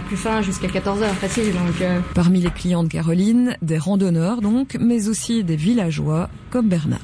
plus faim jusqu'à 14h, facile. Donc, Parmi les clients de Caroline, des randonneurs donc, mais aussi des villageois comme Bernard.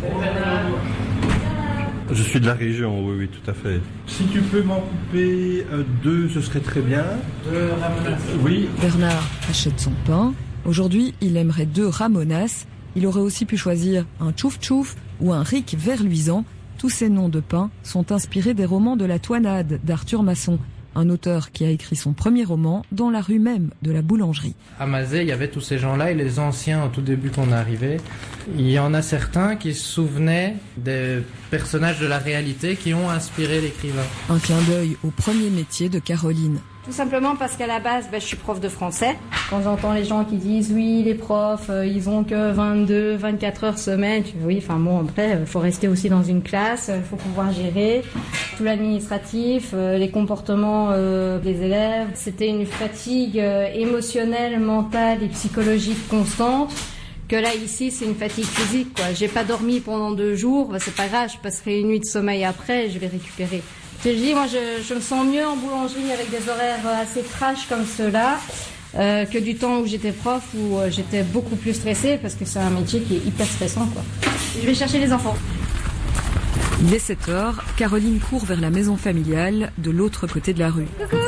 Je suis de la région, oui, tout à fait. Si tu peux m'en couper 2, ce serait très bien. 2 ramonas. Oui. Bernard achète son pain. Aujourd'hui, il aimerait 2 ramonas. Il aurait aussi pu choisir un tchouf-tchouf ou un ric verluisant. Tous ces noms de pain sont inspirés des romans de la Toinade d'Arthur Masson, un auteur qui a écrit son premier roman dans la rue même de la boulangerie. À Mazet, il y avait tous ces gens-là et les anciens au tout début qu'on arrivait. Il y en a certains qui se souvenaient des personnages de la réalité qui ont inspiré l'écrivain. Un clin d'œil au premier métier de Caroline. tout simplement parce qu'à la base, je suis prof de français. Quand j'entends les gens qui disent oui, les profs, ils ont que 22, 24 heures semaine, oui, enfin bon, après, il faut rester aussi dans une classe, il faut pouvoir gérer tout l'administratif, les comportements des élèves. C'était une fatigue émotionnelle, mentale et psychologique constante. Que là, ici, c'est une fatigue physique, quoi. J'ai pas dormi pendant 2 jours, c'est pas grave, je passerai une nuit de sommeil après, je vais récupérer. Je dis, moi, je me sens mieux en boulangerie avec des horaires assez trash comme ceux-là, que du temps où j'étais prof, où j'étais beaucoup plus stressée, parce que c'est un métier qui est hyper stressant, quoi. Je vais chercher les enfants. Il est 7h, Caroline court vers la maison familiale de l'autre côté de la rue. Coucou.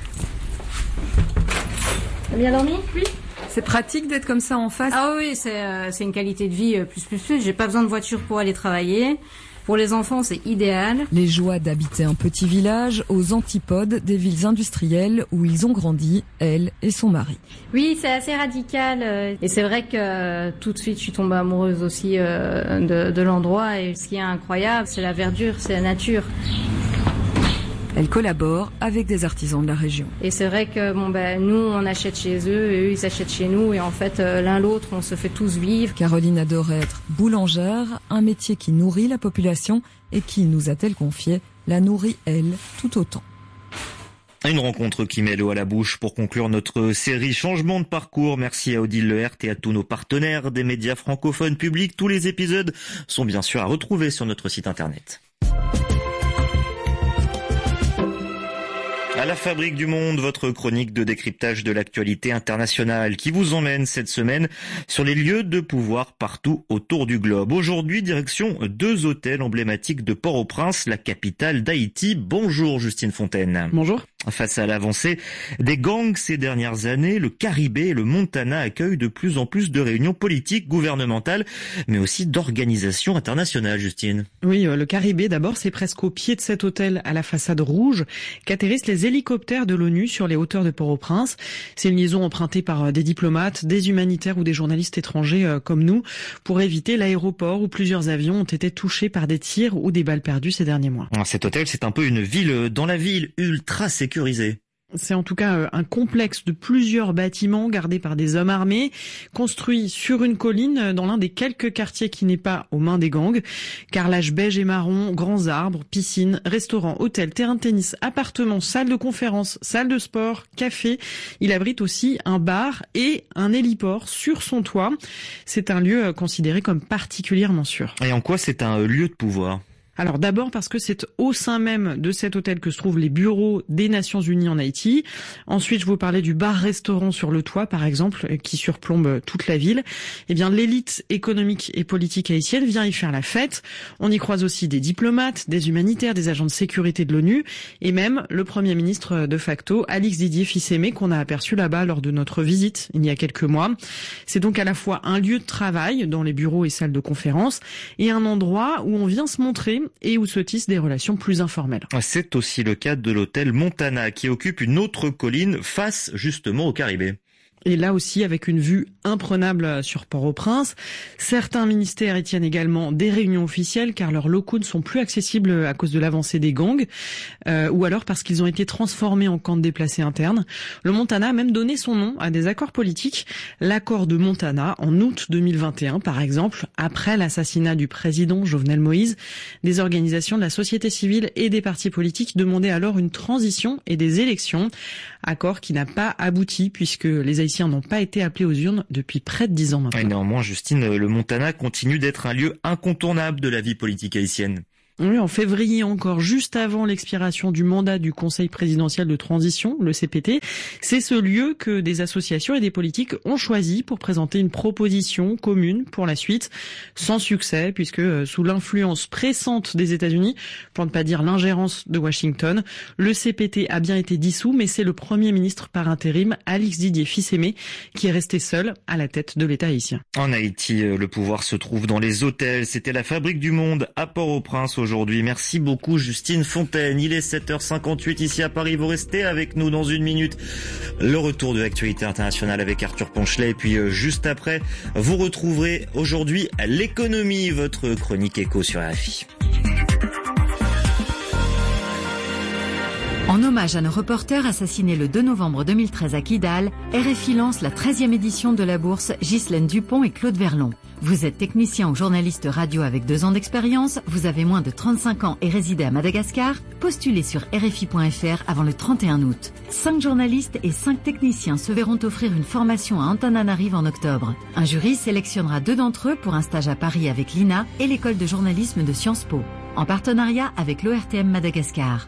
T'as bien dormi? Oui. C'est pratique d'être comme ça en face? Ah oui, c'est une qualité de vie plus. J'ai pas besoin de voiture pour aller travailler. Pour les enfants, c'est idéal. Les joies d'habiter un petit village aux antipodes des villes industrielles où ils ont grandi, elle et son mari. Oui, c'est assez radical. Et c'est vrai que tout de suite, je suis tombée amoureuse aussi de l'endroit. Et ce qui est incroyable, c'est la verdure, c'est la nature. Elle collabore avec des artisans de la région. Et c'est vrai que nous, on achète chez eux et eux, ils achètent chez nous. Et en fait, l'un l'autre, on se fait tous vivre. Caroline adore être boulangère, un métier qui nourrit la population et qui, nous a-t-elle confié, la nourrit, elle, tout autant. Une rencontre qui met l'eau à la bouche pour conclure notre série Changement de parcours. Merci à Odile Lehert et à tous nos partenaires des médias francophones publics. Tous les épisodes sont bien sûr à retrouver sur notre site internet. À la Fabrique du Monde, votre chronique de décryptage de l'actualité internationale qui vous emmène cette semaine sur les lieux de pouvoir partout autour du globe. Aujourd'hui, direction 2 hôtels emblématiques de Port-au-Prince, la capitale d'Haïti. Bonjour Justine Fontaine. Bonjour. Face à l'avancée des gangs ces dernières années, le Caribé et le Montana accueillent de plus en plus de réunions politiques, gouvernementales, mais aussi d'organisations internationales, Justine. Oui, le Caribé d'abord, c'est presque au pied de cet hôtel à la façade rouge qu'atterrissent les hélicoptères de l'ONU sur les hauteurs de Port-au-Prince. C'est une liaison empruntée par des diplomates, des humanitaires ou des journalistes étrangers comme nous pour éviter l'aéroport où plusieurs avions ont été touchés par des tirs ou des balles perdues ces derniers mois. Cet hôtel, c'est un peu une ville dans la ville, ultra sécurisée. C'est en tout cas un complexe de plusieurs bâtiments gardés par des hommes armés, construits sur une colline dans l'un des quelques quartiers qui n'est pas aux mains des gangs. Carrelage beige et marron, grands arbres, piscines, restaurants, hôtels, terrains de tennis, appartements, salles de conférence, salles de sport, cafés. Il abrite aussi un bar et un héliport sur son toit. C'est un lieu considéré comme particulièrement sûr. Et en quoi c'est un lieu de pouvoir ? Alors d'abord parce que c'est au sein même de cet hôtel que se trouvent les bureaux des Nations Unies en Haïti. Ensuite, je vous parlais du bar-restaurant sur le toit, par exemple, qui surplombe toute la ville. Eh bien, l'élite économique et politique haïtienne vient y faire la fête. On y croise aussi des diplomates, des humanitaires, des agents de sécurité de l'ONU et même le Premier ministre de facto, Alix Didier Fils-Aimé, qu'on a aperçu là-bas lors de notre visite il y a quelques mois. C'est donc à la fois un lieu de travail dans les bureaux et salles de conférence et un endroit où on vient se montrer et où se tissent des relations plus informelles. C'est aussi le cas de l'hôtel Montana qui occupe une autre colline face justement au Caribé. Et là aussi, avec une vue imprenable sur Port-au-Prince. Certains ministères y tiennent également des réunions officielles car leurs locaux ne sont plus accessibles à cause de l'avancée des gangs ou alors parce qu'ils ont été transformés en camps de déplacés internes. Le Montana a même donné son nom à des accords politiques. L'accord de Montana en août 2021, par exemple, après l'assassinat du président Jovenel Moïse, des organisations de la société civile et des partis politiques demandaient alors une transition et des élections. Accord qui n'a pas abouti puisque les Haïtiens n'ont pas été appelés aux urnes depuis près de 10 ans maintenant. Et néanmoins, Justine, le Montana continue d'être un lieu incontournable de la vie politique haïtienne. Oui, en février encore, juste avant l'expiration du mandat du Conseil présidentiel de transition, le CPT, c'est ce lieu que des associations et des politiques ont choisi pour présenter une proposition commune pour la suite, sans succès, puisque sous l'influence pressante des États-Unis, pour ne pas dire l'ingérence de Washington, le CPT a bien été dissous, mais c'est le Premier ministre par intérim, Alix Didier Fils-Aimé, qui est resté seul à la tête de l'État haïtien. En Haïti, le pouvoir se trouve dans les hôtels. C'était la Fabrique du Monde à Port-au-Prince aujourd'hui. Merci beaucoup Justine Fontaine. Il est 7h58 ici à Paris. Vous restez avec nous dans une minute. Le retour de l'actualité internationale avec Arthur Ponchelet. Et puis juste après, vous retrouverez aujourd'hui l'économie, votre chronique éco sur RFI. En hommage à nos reporters assassinés le 2 novembre 2013 à Kidal, RFI lance la 13e édition de la bourse Ghislaine Dupont et Claude Verlon. Vous êtes technicien ou journaliste radio avec 2 ans d'expérience, vous avez moins de 35 ans et résidez à Madagascar, postulez sur RFI.fr avant le 31 août. 5 journalistes et 5 techniciens se verront offrir une formation à Antananarive en octobre. Un jury sélectionnera 2 d'entre eux pour un stage à Paris avec l'INA et l'école de journalisme de Sciences Po, en partenariat avec l'ORTM Madagascar.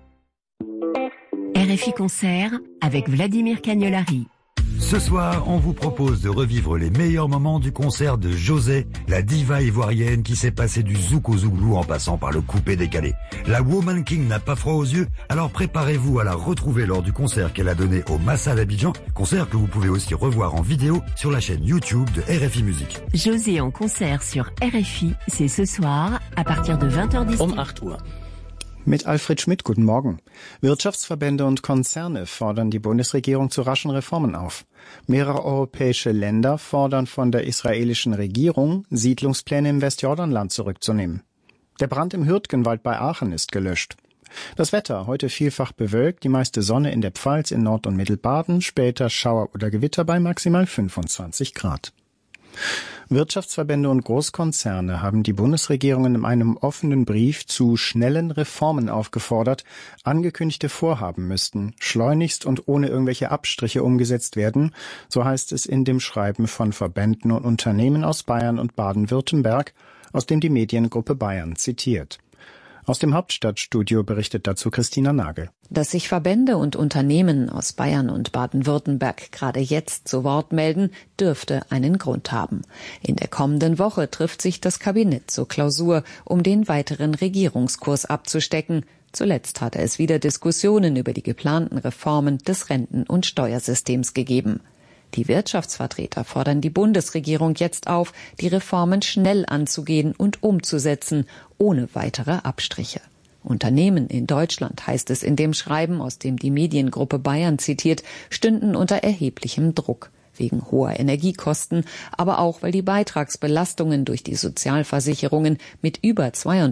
RFI Concert avec Vladimir Cagnolari. Ce soir, on vous propose de revivre les meilleurs moments du concert de José, la diva ivoirienne qui s'est passée du zouk au zouglou en passant par le coupé décalé. La Woman King n'a pas froid aux yeux, alors préparez-vous à la retrouver lors du concert qu'elle a donné au Massa d'Abidjan, concert que vous pouvez aussi revoir en vidéo sur la chaîne YouTube de RFI Musique. José en concert sur RFI, c'est ce soir à partir de 20h10. Um 8 Uhr. Mit Alfred Schmidt, guten Morgen. Wirtschaftsverbände und Konzerne fordern die Bundesregierung zu raschen Reformen auf. Mehrere europäische Länder fordern von der israelischen Regierung, Siedlungspläne im Westjordanland zurückzunehmen. Der Brand im Hürtgenwald bei Aachen ist gelöscht. Das Wetter, heute vielfach bewölkt, die meiste Sonne in der Pfalz, in Nord- und Mittelbaden, später Schauer oder Gewitter bei maximal 25 Grad. Wirtschaftsverbände und Großkonzerne haben die Bundesregierung in einem offenen Brief zu schnellen Reformen aufgefordert. Angekündigte Vorhaben müssten schleunigst und ohne irgendwelche Abstriche umgesetzt werden, so heißt es in dem Schreiben von Verbänden und Unternehmen aus Bayern und Baden-Württemberg, aus dem die Mediengruppe Bayern zitiert. Aus dem Hauptstadtstudio berichtet dazu Christina Nagel. Dass sich Verbände und Unternehmen aus Bayern und Baden-Württemberg gerade jetzt zu Wort melden, dürfte einen Grund haben. In der kommenden Woche trifft sich das Kabinett zur Klausur, um den weiteren Regierungskurs abzustecken. Zuletzt hatte es wieder Diskussionen über die geplanten Reformen des Renten- und Steuersystems gegeben. Die Wirtschaftsvertreter fordern die Bundesregierung jetzt auf, die Reformen schnell anzugehen und umzusetzen, ohne weitere Abstriche. Unternehmen in Deutschland, heißt es in dem Schreiben, aus dem die Mediengruppe Bayern zitiert, stünden unter erheblichem Druck. Wegen hoher Energiekosten, aber auch, weil die Beitragsbelastungen durch die Sozialversicherungen mit über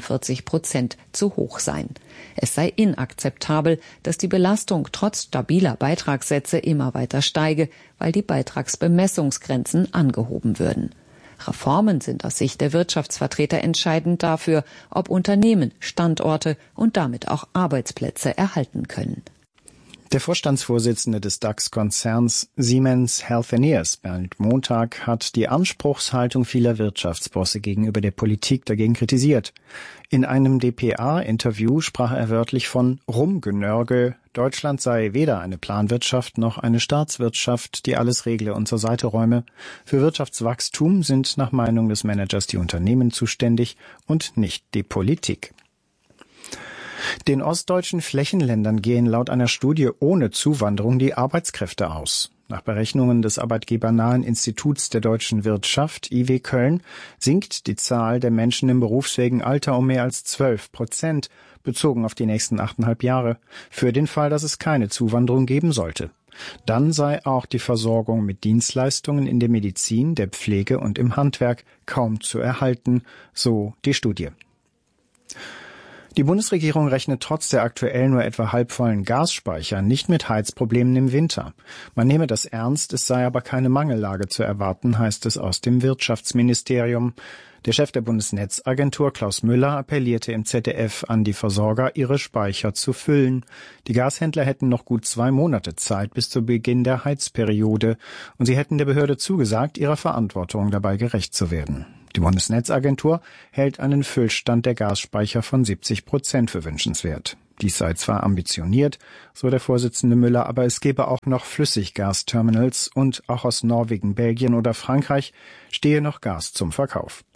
42% zu hoch seien. Es sei inakzeptabel, dass die Belastung trotz stabiler Beitragssätze immer weiter steige, weil die Beitragsbemessungsgrenzen angehoben würden. Reformen sind aus Sicht der Wirtschaftsvertreter entscheidend dafür, ob Unternehmen Standorte und damit auch Arbeitsplätze erhalten können. Der Vorstandsvorsitzende des DAX-Konzerns Siemens Healthineers, Bernd Montag, hat die Anspruchshaltung vieler Wirtschaftsbosse gegenüber der Politik dagegen kritisiert. In einem dpa-Interview sprach er wörtlich von Rumgenörgel. Deutschland sei weder eine Planwirtschaft noch eine Staatswirtschaft, die alles regle und zur Seite räume. Für Wirtschaftswachstum sind nach Meinung des Managers die Unternehmen zuständig und nicht die Politik. Den ostdeutschen Flächenländern gehen laut einer Studie ohne Zuwanderung die Arbeitskräfte aus. Nach Berechnungen des arbeitgebernahen Instituts der deutschen Wirtschaft, IW Köln, sinkt die Zahl der Menschen im berufsfähigen Alter um mehr als 12%, bezogen auf die nächsten 8,5 Jahre, für den Fall, dass es keine Zuwanderung geben sollte. Dann sei auch die Versorgung mit Dienstleistungen in der Medizin, der Pflege und im Handwerk kaum zu erhalten, so die Studie. Die Bundesregierung rechnet trotz der aktuell nur etwa halbvollen Gasspeicher nicht mit Heizproblemen im Winter. Man nehme das ernst, es sei aber keine Mangellage zu erwarten, heißt es aus dem Wirtschaftsministerium. Der Chef der Bundesnetzagentur, Klaus Müller, appellierte im ZDF an die Versorger, ihre Speicher zu füllen. Die Gashändler hätten noch gut 2 Monate Zeit bis zu Beginn der Heizperiode und sie hätten der Behörde zugesagt, ihrer Verantwortung dabei gerecht zu werden. Die Bundesnetzagentur hält einen Füllstand der Gasspeicher von 70% für wünschenswert. Dies sei zwar ambitioniert, so der Vorsitzende Müller, aber es gebe auch noch Flüssiggasterminals und auch aus Norwegen, Belgien oder Frankreich stehe noch Gas zum Verkauf.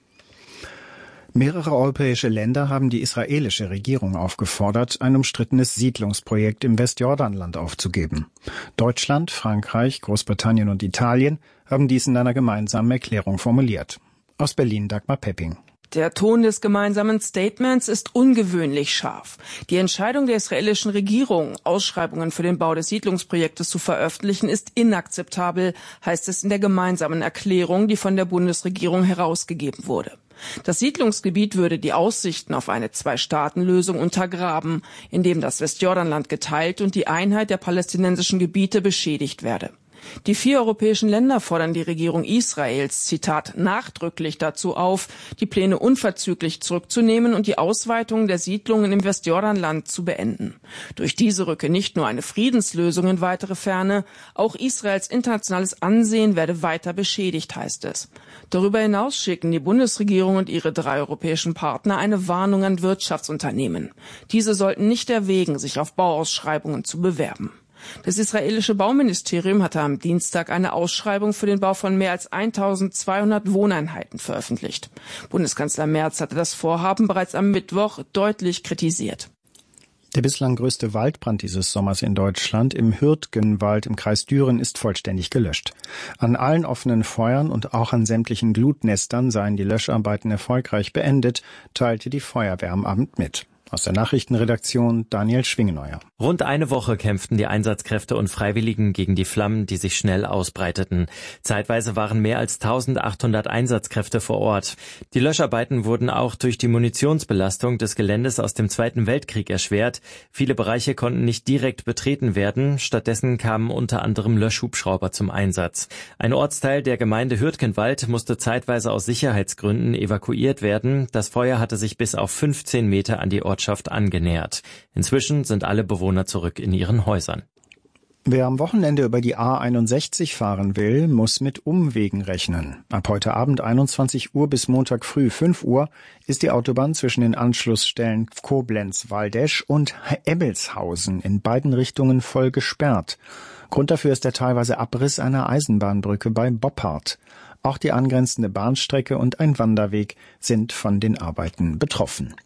Mehrere europäische Länder haben die israelische Regierung aufgefordert, ein umstrittenes Siedlungsprojekt im Westjordanland aufzugeben. Deutschland, Frankreich, Großbritannien und Italien haben dies in einer gemeinsamen Erklärung formuliert. Aus Berlin Dagmar Pepping. Der Ton des gemeinsamen Statements ist ungewöhnlich scharf. Die Entscheidung der israelischen Regierung, Ausschreibungen für den Bau des Siedlungsprojektes zu veröffentlichen, ist inakzeptabel, heißt es in der gemeinsamen Erklärung, die von der Bundesregierung herausgegeben wurde. Das Siedlungsgebiet würde die Aussichten auf eine Zwei-Staaten-Lösung untergraben, indem das Westjordanland geteilt und die Einheit der palästinensischen Gebiete beschädigt werde. Die 4 europäischen Länder fordern die Regierung Israels, Zitat, nachdrücklich dazu auf, die Pläne unverzüglich zurückzunehmen und die Ausweitung der Siedlungen im Westjordanland zu beenden. Durch diese rücke nicht nur eine Friedenslösung in weitere Ferne, auch Israels internationales Ansehen werde weiter beschädigt, heißt es. Darüber hinaus schicken die Bundesregierung und ihre 3 europäischen Partner eine Warnung an Wirtschaftsunternehmen. Diese sollten nicht erwägen, sich auf Bauausschreibungen zu bewerben. Das israelische Bauministerium hatte am Dienstag eine Ausschreibung für den Bau von mehr als 1200 Wohneinheiten veröffentlicht. Bundeskanzler Merz hatte das Vorhaben bereits am Mittwoch deutlich kritisiert. Der bislang größte Waldbrand dieses Sommers in Deutschland im Hürtgenwald im Kreis Düren ist vollständig gelöscht. An allen offenen Feuern und auch an sämtlichen Glutnestern seien die Löscharbeiten erfolgreich beendet, teilte die Feuerwehr am Abend mit. Aus der Nachrichtenredaktion Daniel Schwingeneuer. Rund eine Woche kämpften die Einsatzkräfte und Freiwilligen gegen die Flammen, die sich schnell ausbreiteten. Zeitweise waren mehr als 1800 Einsatzkräfte vor Ort. Die Löscharbeiten wurden auch durch die Munitionsbelastung des Geländes aus dem Zweiten Weltkrieg erschwert. Viele Bereiche konnten nicht direkt betreten werden. Stattdessen kamen unter anderem Löschhubschrauber zum Einsatz. Ein Ortsteil der Gemeinde Hürtgenwald musste zeitweise aus Sicherheitsgründen evakuiert werden. Das Feuer hatte sich bis auf 15 Meter an die Ortschaft angenähert. Inzwischen sind alle Bewohner zurück in ihren Häusern. Wer am Wochenende über die A61 fahren will, muss mit Umwegen rechnen. Ab heute Abend 21 Uhr bis Montag früh 5 Uhr ist die Autobahn zwischen den Anschlussstellen Koblenz-Waldesch und Ebbelshausen in beiden Richtungen voll gesperrt. Grund dafür ist der teilweise Abriss einer Eisenbahnbrücke bei Boppard. Auch die angrenzende Bahnstrecke und ein Wanderweg sind von den Arbeiten betroffen.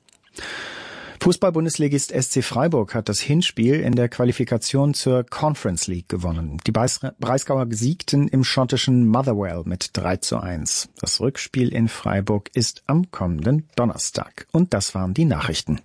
Fußball-Bundesligist SC Freiburg hat das Hinspiel in der Qualifikation zur Conference League gewonnen. Die Breisgauer siegten im schottischen Motherwell mit 3:1. Das Rückspiel in Freiburg ist am kommenden Donnerstag. Und das waren die Nachrichten.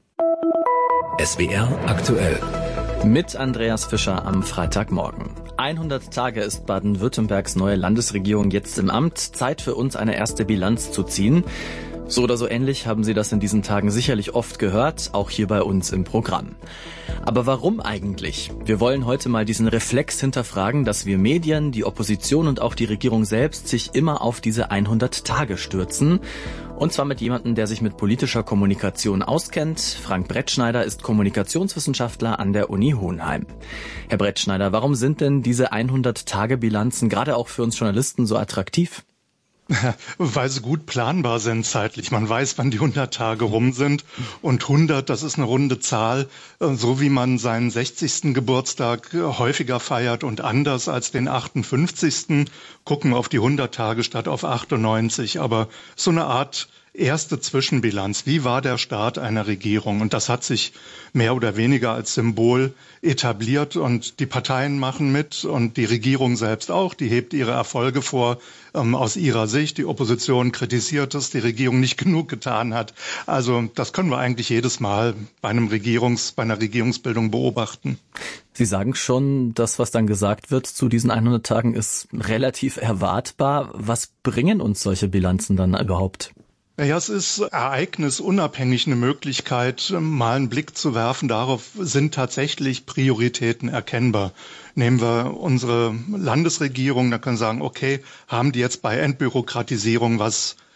SWR aktuell. Mit Andreas Fischer am Freitagmorgen. 100 Tage ist Baden-Württembergs neue Landesregierung jetzt im Amt. Zeit für uns, eine erste Bilanz zu ziehen. So oder so ähnlich haben Sie das in diesen Tagen sicherlich oft gehört, auch hier bei uns im Programm. Aber warum eigentlich? Wir wollen heute mal diesen Reflex hinterfragen, dass wir Medien, die Opposition und auch die Regierung selbst sich immer auf diese 100 Tage stürzen. Und zwar mit jemandem, der sich mit politischer Kommunikation auskennt. Frank Brettschneider ist Kommunikationswissenschaftler an der Uni Hohenheim. Herr Brettschneider, warum sind denn diese 100-Tage-Bilanzen gerade auch für uns Journalisten so attraktiv? Weil sie gut planbar sind zeitlich. Man weiß, wann die 100 Tage rum sind. Und 100, das ist eine runde Zahl, so wie man seinen 60. Geburtstag häufiger feiert und anders als den 58. gucken wir auf die 100 Tage statt auf 98. Aber so eine Art erste Zwischenbilanz. Wie war der Start einer Regierung? Und das hat sich mehr oder weniger als Symbol etabliert und die Parteien machen mit und die Regierung selbst auch. Die hebt ihre Erfolge vor aus ihrer Sicht. Die Opposition kritisiert, dass die Regierung nicht genug getan hat. Also das können wir eigentlich jedes Mal bei einer Regierungsbildung beobachten. Sie sagen schon, das, was dann gesagt wird zu diesen 100 Tagen, ist relativ erwartbar. Was bringen uns solche Bilanzen dann überhaupt? Ja, es ist ereignisunabhängig eine Möglichkeit, mal einen Blick zu werfen. Darauf sind tatsächlich Prioritäten erkennbar. Nehmen wir unsere Landesregierung, da können wir sagen, okay, haben die jetzt bei Entbürokratisierung was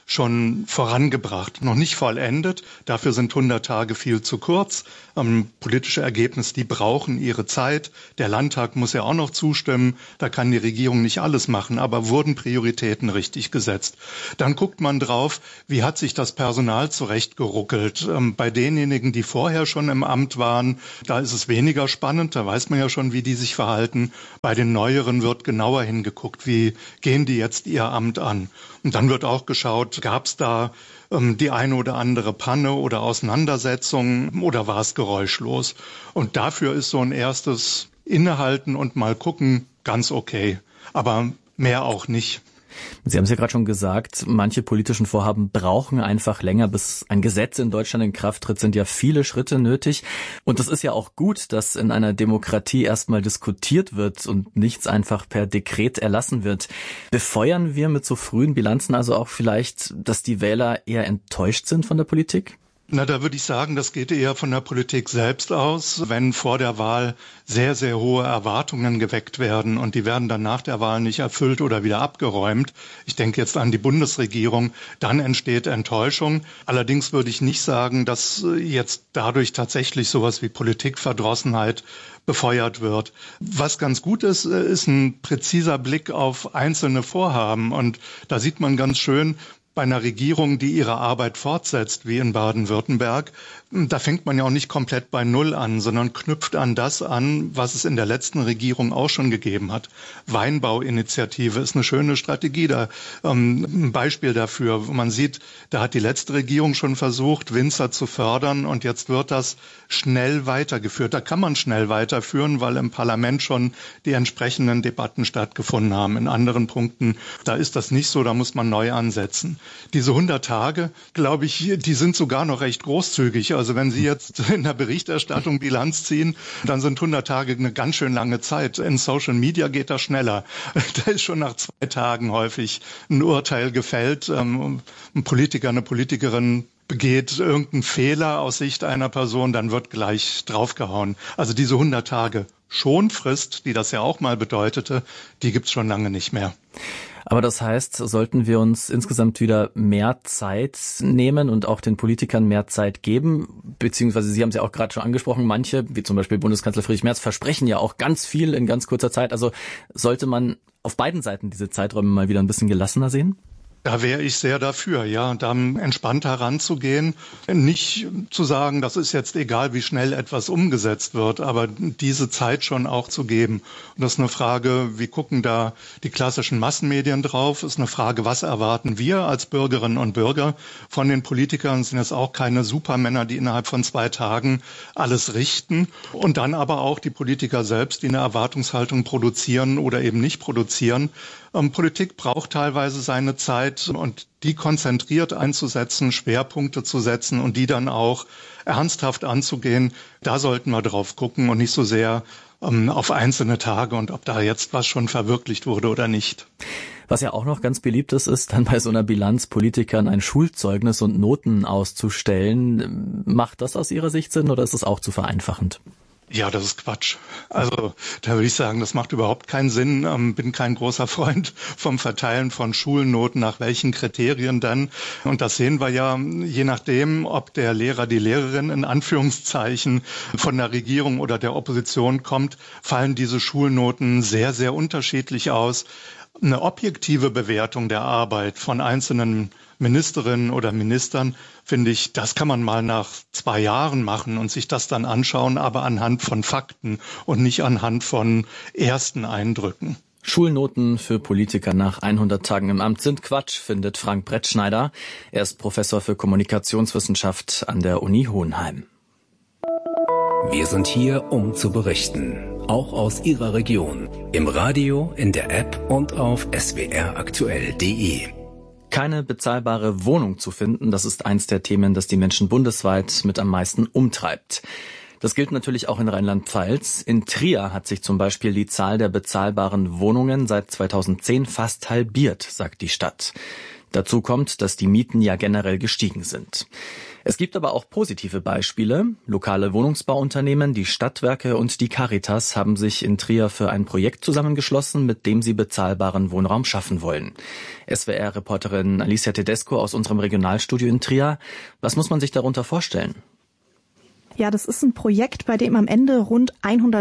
schon vorangebracht. Noch nicht vollendet, dafür sind 100 Tage viel zu kurz. Politische Ergebnisse, die brauchen ihre Zeit. Der Landtag muss ja auch noch zustimmen, da kann die Regierung nicht alles machen, aber wurden Prioritäten richtig gesetzt. Dann guckt man drauf, wie hat sich das Personal zurechtgeruckelt. Bei denjenigen, die vorher schon im Amt waren, da ist es weniger spannend, da weiß man ja schon, wie die sich verhalten. Bei den Neueren wird genauer hingeguckt, wie gehen die jetzt ihr Amt an. Und dann wird auch geschaut, gab es da die eine oder andere Panne oder Auseinandersetzung oder war es geräuschlos? Und dafür ist so ein erstes Innehalten und mal gucken ganz okay, aber mehr auch nicht. Sie haben es ja gerade schon gesagt, manche politischen Vorhaben brauchen einfach länger, bis ein Gesetz in Deutschland in Kraft tritt, sind ja viele Schritte nötig. Und es ist ja auch gut, dass in einer Demokratie erstmal diskutiert wird und nichts einfach per Dekret erlassen wird. Befeuern wir mit so frühen Bilanzen also auch vielleicht, dass die Wähler eher enttäuscht sind von der Politik? Na, da würde ich sagen, das geht eher von der Politik selbst aus. Wenn vor der Wahl sehr, sehr hohe Erwartungen geweckt werden und die werden dann nach der Wahl nicht erfüllt oder wieder abgeräumt, ich denke jetzt an die Bundesregierung, dann entsteht Enttäuschung. Allerdings würde ich nicht sagen, dass jetzt dadurch tatsächlich sowas wie Politikverdrossenheit befeuert wird. Was ganz gut ist, ist ein präziser Blick auf einzelne Vorhaben. Und da sieht man ganz schön, bei einer Regierung, die ihre Arbeit fortsetzt, wie in Baden-Württemberg, da fängt man ja auch nicht komplett bei Null an, sondern knüpft an das an, was es in der letzten Regierung auch schon gegeben hat. Weinbauinitiative ist eine schöne Strategie, da ein Beispiel dafür. Man sieht, da hat die letzte Regierung schon versucht, Winzer zu fördern und jetzt wird das schnell weitergeführt. Da kann man schnell weiterführen, weil im Parlament schon die entsprechenden Debatten stattgefunden haben. In anderen Punkten, da ist das nicht so, da muss man neu ansetzen. Diese 100 Tage, glaube ich, die sind sogar noch recht großzügig. Also wenn Sie jetzt in der Berichterstattung Bilanz ziehen, dann sind 100 Tage eine ganz schön lange Zeit. In Social Media geht das schneller. Da ist schon nach 2 Tagen häufig ein Urteil gefällt. Ein Politiker, eine Politikerin begeht irgendeinen Fehler aus Sicht einer Person, dann wird gleich draufgehauen. Also diese 100 Tage Schonfrist, die das ja auch mal bedeutete, die gibt's schon lange nicht mehr. Aber das heißt, sollten wir uns insgesamt wieder mehr Zeit nehmen und auch den Politikern mehr Zeit geben, beziehungsweise Sie haben es ja auch gerade schon angesprochen, manche, wie zum Beispiel Bundeskanzler Friedrich Merz, versprechen ja auch ganz viel in ganz kurzer Zeit. Also sollte man auf beiden Seiten diese Zeiträume mal wieder ein bisschen gelassener sehen? Da wäre ich sehr dafür, ja, da entspannt heranzugehen, nicht zu sagen, das ist jetzt egal, wie schnell etwas umgesetzt wird, aber diese Zeit schon auch zu geben. Und das ist eine Frage, wie gucken da die klassischen Massenmedien drauf? Ist eine Frage, was erwarten wir als Bürgerinnen und Bürger von den Politikern? Sind jetzt auch keine Supermänner, die innerhalb von 2 Tagen alles richten. Und dann aber auch die Politiker selbst, die eine Erwartungshaltung produzieren oder eben nicht produzieren. Politik braucht teilweise seine Zeit und die konzentriert einzusetzen, Schwerpunkte zu setzen und die dann auch ernsthaft anzugehen. Da sollten wir drauf gucken und nicht so sehr auf einzelne Tage und ob da jetzt was schon verwirklicht wurde oder nicht. Was ja auch noch ganz beliebt ist dann bei so einer Bilanz Politikern ein Schulzeugnis und Noten auszustellen. Macht das aus Ihrer Sicht Sinn oder ist es auch zu vereinfachend? Ja, das ist Quatsch. Also da würde ich sagen, das macht überhaupt keinen Sinn. Bin kein großer Freund vom Verteilen von Schulnoten, nach welchen Kriterien dann. Und das sehen wir ja, je nachdem, ob der Lehrer, die Lehrerin in Anführungszeichen von der Regierung oder der Opposition kommt, fallen diese Schulnoten sehr, sehr unterschiedlich aus. Eine objektive Bewertung der Arbeit von einzelnen Ministerinnen oder Ministern, finde ich, das kann man mal nach 2 Jahren machen und sich das dann anschauen, aber anhand von Fakten und nicht anhand von ersten Eindrücken. Schulnoten für Politiker nach 100 Tagen im Amt sind Quatsch, findet Frank Brettschneider. Er ist Professor für Kommunikationswissenschaft an der Uni Hohenheim. Wir sind hier, um zu berichten, auch aus Ihrer Region, im Radio, in der App und auf swraktuell.de. Keine bezahlbare Wohnung zu finden, das ist eins der Themen, das die Menschen bundesweit mit am meisten umtreibt. Das gilt natürlich auch in Rheinland-Pfalz. In Trier hat sich zum Beispiel die Zahl der bezahlbaren Wohnungen seit 2010 fast halbiert, sagt die Stadt. Dazu kommt, dass die Mieten ja generell gestiegen sind. Es gibt aber auch positive Beispiele. Lokale Wohnungsbauunternehmen, die Stadtwerke und die Caritas haben sich in Trier für ein Projekt zusammengeschlossen, mit dem sie bezahlbaren Wohnraum schaffen wollen. SWR-Reporterin Alicia Tedesco aus unserem Regionalstudio in Trier. Was muss man sich darunter vorstellen? Ja, das ist ein Projekt, bei dem am Ende rund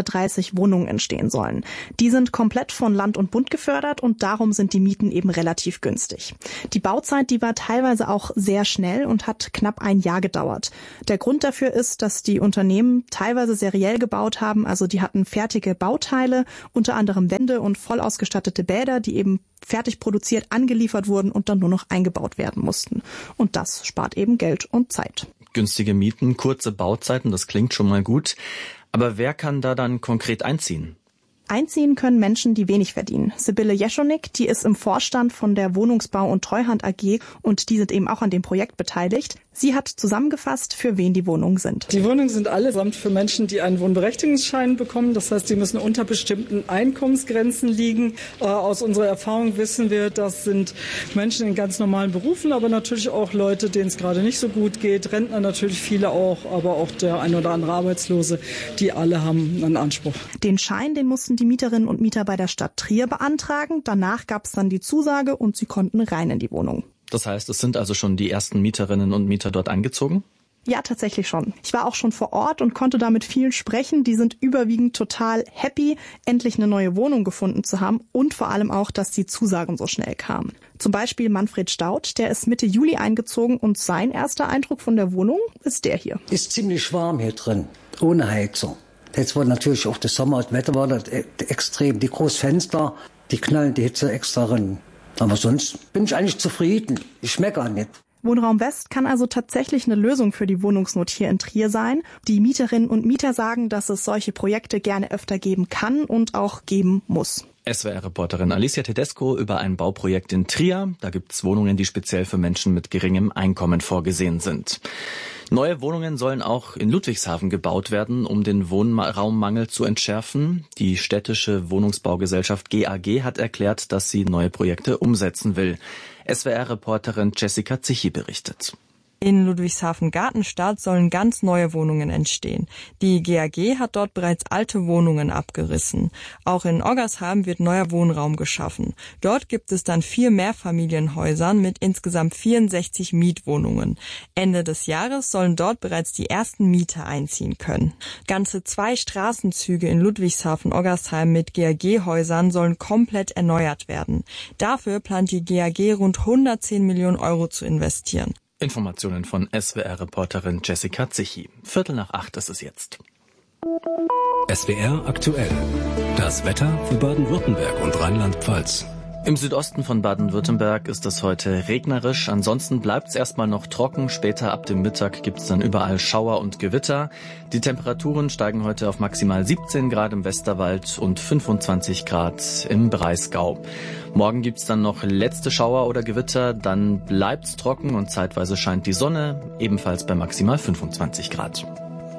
130 Wohnungen entstehen sollen. Die sind komplett von Land und Bund gefördert und darum sind die Mieten eben relativ günstig. Die Bauzeit, die war teilweise auch sehr schnell und hat knapp ein Jahr gedauert. Der Grund dafür ist, dass die Unternehmen teilweise seriell gebaut haben, also die hatten fertige Bauteile, unter anderem Wände und voll ausgestattete Bäder, die eben fertig produziert angeliefert wurden und dann nur noch eingebaut werden mussten. Und das spart eben Geld und Zeit. Günstige Mieten, kurze Bauzeiten, das klingt schon mal gut. Aber wer kann da dann konkret einziehen? Einziehen können Menschen, die wenig verdienen. Sibylle Jeschonik, die ist im Vorstand von der Wohnungsbau- und Treuhand AG und die sind eben auch an dem Projekt beteiligt. Sie hat zusammengefasst, für wen die Wohnungen sind. Die Wohnungen sind allesamt für Menschen, die einen Wohnberechtigungsschein bekommen. Das heißt, sie müssen unter bestimmten Einkommensgrenzen liegen. Aus unserer Erfahrung wissen wir, das sind Menschen in ganz normalen Berufen, aber natürlich auch Leute, denen es gerade nicht so gut geht. Rentner natürlich viele auch, aber auch der ein oder andere Arbeitslose. Die alle haben einen Anspruch. Den Schein, den mussten die Mieterinnen und Mieter bei der Stadt Trier beantragen. Danach gab es dann die Zusage und sie konnten rein in die Wohnung. Das heißt, es sind also schon die ersten Mieterinnen und Mieter dort eingezogen? Ja, tatsächlich schon. Ich war auch schon vor Ort und konnte da mit vielen sprechen. Die sind überwiegend total happy, endlich eine neue Wohnung gefunden zu haben und vor allem auch, dass die Zusagen so schnell kamen. Zum Beispiel Manfred Staudt, der ist Mitte Juli eingezogen und sein erster Eindruck von der Wohnung ist der hier. Ist ziemlich warm hier drin, ohne Heizung. Jetzt war natürlich auch das Sommer, das Wetter war das extrem. Die großen Fenster, die knallen die Hitze extra rein. Aber sonst bin ich eigentlich zufrieden. Ich meckere nicht. Wohnraum West kann also tatsächlich eine Lösung für die Wohnungsnot hier in Trier sein. Die Mieterinnen und Mieter sagen, dass es solche Projekte gerne öfter geben kann und auch geben muss. SWR-Reporterin Alicia Tedesco über ein Bauprojekt in Trier. Da gibt es Wohnungen, die speziell für Menschen mit geringem Einkommen vorgesehen sind. Neue Wohnungen sollen auch in Ludwigshafen gebaut werden, um den Wohnraummangel zu entschärfen. Die städtische Wohnungsbaugesellschaft GAG hat erklärt, dass sie neue Projekte umsetzen will. SWR-Reporterin Jessica Zichi berichtet. In Ludwigshafen-Gartenstadt sollen ganz neue Wohnungen entstehen. Die GAG hat dort bereits alte Wohnungen abgerissen. Auch in Oggersheim wird neuer Wohnraum geschaffen. Dort gibt es dann 4 Mehrfamilienhäuser mit insgesamt 64 Mietwohnungen. Ende des Jahres sollen dort bereits die ersten Mieter einziehen können. Ganze 2 Straßenzüge in Ludwigshafen-Oggersheim mit GAG-Häusern sollen komplett erneuert werden. Dafür plant die GAG rund 110 Millionen Euro zu investieren. Informationen von SWR-Reporterin Jessica Zichi. 7:45 ist es jetzt. SWR aktuell. Das Wetter für Baden-Württemberg und Rheinland-Pfalz. Im Südosten von Baden-Württemberg ist es heute regnerisch. Ansonsten bleibt es erstmal noch trocken. Später ab dem Mittag gibt es dann überall Schauer und Gewitter. Die Temperaturen steigen heute auf maximal 17 Grad im Westerwald und 25 Grad im Breisgau. Morgen gibt es dann noch letzte Schauer oder Gewitter. Dann bleibt es trocken und zeitweise scheint die Sonne, ebenfalls bei maximal 25 Grad.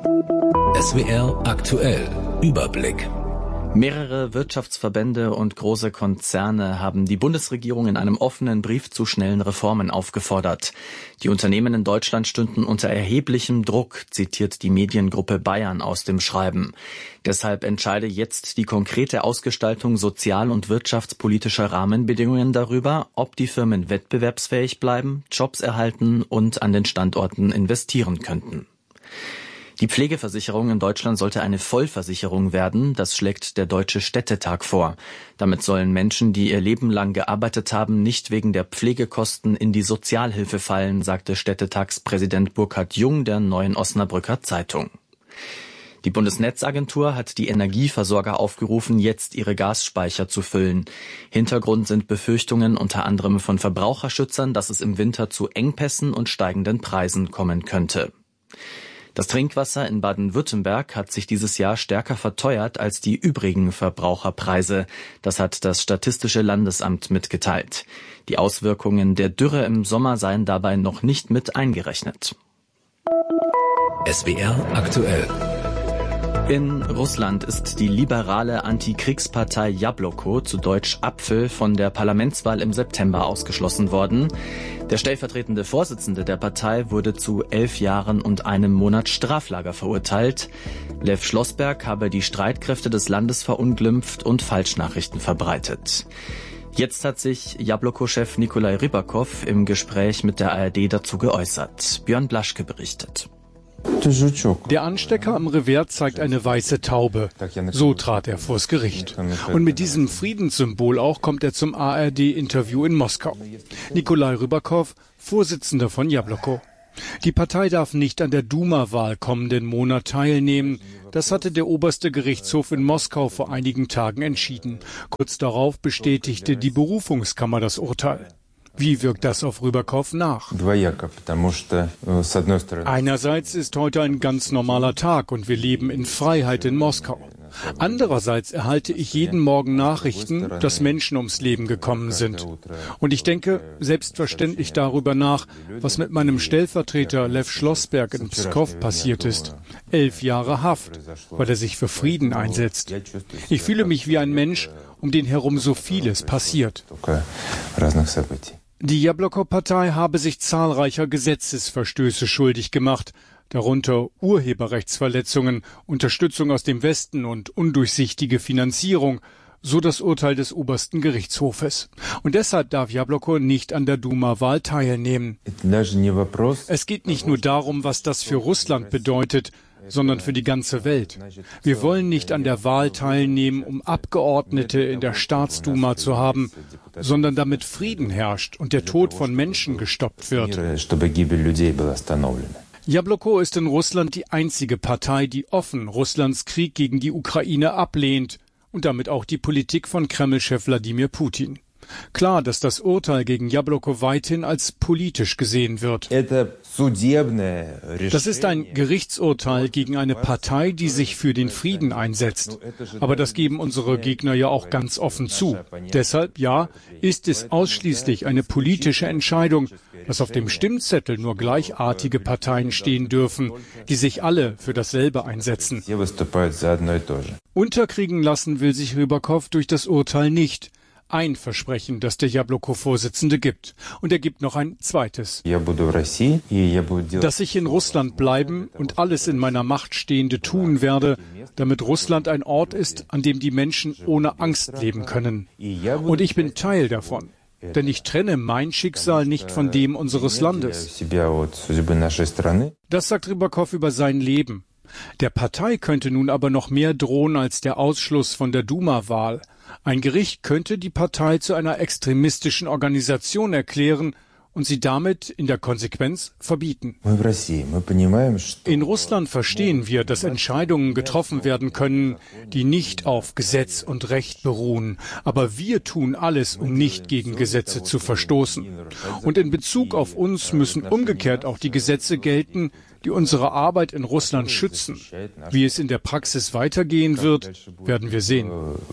SWR aktuell. Überblick. Mehrere Wirtschaftsverbände und große Konzerne haben die Bundesregierung in einem offenen Brief zu schnellen Reformen aufgefordert. Die Unternehmen in Deutschland stünden unter erheblichem Druck, zitiert die Mediengruppe Bayern aus dem Schreiben. Deshalb entscheide jetzt die konkrete Ausgestaltung sozial- und wirtschaftspolitischer Rahmenbedingungen darüber, ob die Firmen wettbewerbsfähig bleiben, Jobs erhalten und an den Standorten investieren könnten. Die Pflegeversicherung in Deutschland sollte eine Vollversicherung werden, das schlägt der Deutsche Städtetag vor. Damit sollen Menschen, die ihr Leben lang gearbeitet haben, nicht wegen der Pflegekosten in die Sozialhilfe fallen, sagte Städtetagspräsident Burkhard Jung der Neuen Osnabrücker Zeitung. Die Bundesnetzagentur hat die Energieversorger aufgerufen, jetzt ihre Gasspeicher zu füllen. Hintergrund sind Befürchtungen unter anderem von Verbraucherschützern, dass es im Winter zu Engpässen und steigenden Preisen kommen könnte. Das Trinkwasser in Baden-Württemberg hat sich dieses Jahr stärker verteuert als die übrigen Verbraucherpreise. Das hat das Statistische Landesamt mitgeteilt. Die Auswirkungen der Dürre im Sommer seien dabei noch nicht mit eingerechnet. SWR aktuell. In Russland ist die liberale Antikriegspartei Jabloko, zu Deutsch Apfel, von der Parlamentswahl im September ausgeschlossen worden. Der stellvertretende Vorsitzende der Partei wurde zu 11 Jahren und einem Monat Straflager verurteilt. Lev Schlossberg habe die Streitkräfte des Landes verunglimpft und Falschnachrichten verbreitet. Jetzt hat sich Jabloko-Chef Nikolai Rybakov im Gespräch mit der ARD dazu geäußert. Björn Blaschke berichtet. Der Anstecker am Revers zeigt eine weiße Taube. So trat er vors Gericht. Und mit diesem Friedenssymbol auch kommt er zum ARD-Interview in Moskau. Nikolai Rybakov, Vorsitzender von Jabloko. Die Partei darf nicht an der Duma-Wahl kommenden Monat teilnehmen. Das hatte der oberste Gerichtshof in Moskau vor einigen Tagen entschieden. Kurz darauf bestätigte die Berufungskammer das Urteil. Wie wirkt das auf Rybakov nach? Einerseits ist heute ein ganz normaler Tag und wir leben in Freiheit in Moskau. Andererseits erhalte ich jeden Morgen Nachrichten, dass Menschen ums Leben gekommen sind. Und ich denke selbstverständlich darüber nach, was mit meinem Stellvertreter Lev Schlossberg in Pskow passiert ist. 11 Jahre Haft, weil er sich für Frieden einsetzt. Ich fühle mich wie ein Mensch, um den herum so vieles passiert. Die Jabloko-Partei habe sich zahlreicher Gesetzesverstöße schuldig gemacht, darunter Urheberrechtsverletzungen, Unterstützung aus dem Westen und undurchsichtige Finanzierung, so das Urteil des obersten Gerichtshofes. Und deshalb darf Jabloko nicht an der Duma-Wahl teilnehmen. Es geht nicht nur darum, was das für Russland bedeutet, sondern für die ganze Welt. Wir wollen nicht an der Wahl teilnehmen, um Abgeordnete in der Staatsduma zu haben, sondern damit Frieden herrscht und der Tod von Menschen gestoppt wird. Jabloko ist in Russland die einzige Partei, die offen Russlands Krieg gegen die Ukraine ablehnt und damit auch die Politik von Kreml-Chef Wladimir Putin. Klar, dass das Urteil gegen Jabloko weithin als politisch gesehen wird. Das ist ein Gerichtsurteil gegen eine Partei, die sich für den Frieden einsetzt. Aber das geben unsere Gegner ja auch ganz offen zu. Deshalb, ja, ist es ausschließlich eine politische Entscheidung, dass auf dem Stimmzettel nur gleichartige Parteien stehen dürfen, die sich alle für dasselbe einsetzen. Unterkriegen lassen will sich Rybakov durch das Urteil nicht. Ein Versprechen, das der Jabloko-Vorsitzende gibt. Und er gibt noch ein zweites. Dass ich in Russland bleiben und alles in meiner Macht Stehende tun werde, damit Russland ein Ort ist, an dem die Menschen ohne Angst leben können. Und ich bin Teil davon. Denn ich trenne mein Schicksal nicht von dem unseres Landes. Das sagt Rybakov über sein Leben. Der Partei könnte nun aber noch mehr drohen als der Ausschluss von der Duma-Wahl. Ein Gericht könnte die Partei zu einer extremistischen Organisation erklären und sie damit in der Konsequenz verbieten. In Russland verstehen wir, dass Entscheidungen getroffen werden können, die nicht auf Gesetz und Recht beruhen. Aber wir tun alles, um nicht gegen Gesetze zu verstoßen. Und in Bezug auf uns müssen umgekehrt auch die Gesetze gelten, die unsere Arbeit in Russland schützen. Wie es in der Praxis weitergehen wird, werden wir sehen.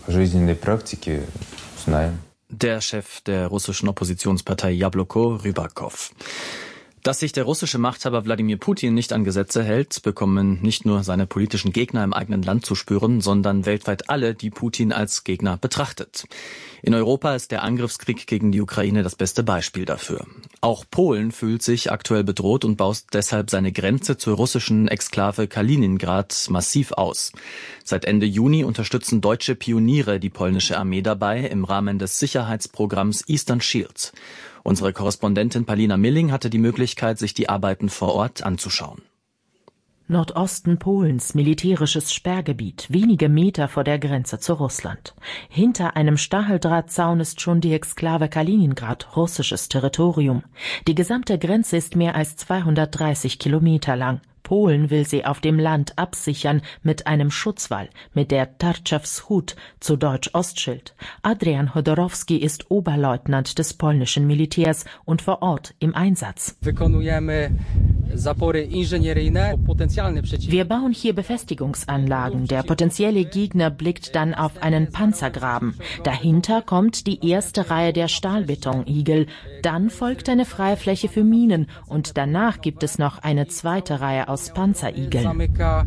Der Chef der russischen Oppositionspartei Jabloko, Rybakov. Dass sich der russische Machthaber Wladimir Putin nicht an Gesetze hält, bekommen nicht nur seine politischen Gegner im eigenen Land zu spüren, sondern weltweit alle, die Putin als Gegner betrachtet. In Europa ist der Angriffskrieg gegen die Ukraine das beste Beispiel dafür. Auch Polen fühlt sich aktuell bedroht und baut deshalb seine Grenze zur russischen Exklave Kaliningrad massiv aus. Seit Ende Juni unterstützen deutsche Pioniere die polnische Armee dabei im Rahmen des Sicherheitsprogramms Eastern Shield. Unsere Korrespondentin Palina Milling hatte die Möglichkeit, sich die Arbeiten vor Ort anzuschauen. Nordosten Polens, militärisches Sperrgebiet, wenige Meter vor der Grenze zu Russland. Hinter einem Stacheldrahtzaun ist schon die Exklave Kaliningrad, russisches Territorium. Die gesamte Grenze ist mehr als 230 Kilometer lang. Polen will sie auf dem Land absichern mit einem Schutzwall, mit der Tarczew's-Hut, zu Deutsch Ostschild. Adrian Chodorowski ist Oberleutnant des polnischen Militärs und vor Ort im Einsatz. Wir bauen hier Befestigungsanlagen. Der potenzielle Gegner blickt dann auf einen Panzergraben. Dahinter kommt die erste Reihe der Stahlbetonigel. Dann folgt eine freie Fläche für Minen und danach gibt es noch eine zweite Reihe aus Panzerigeln.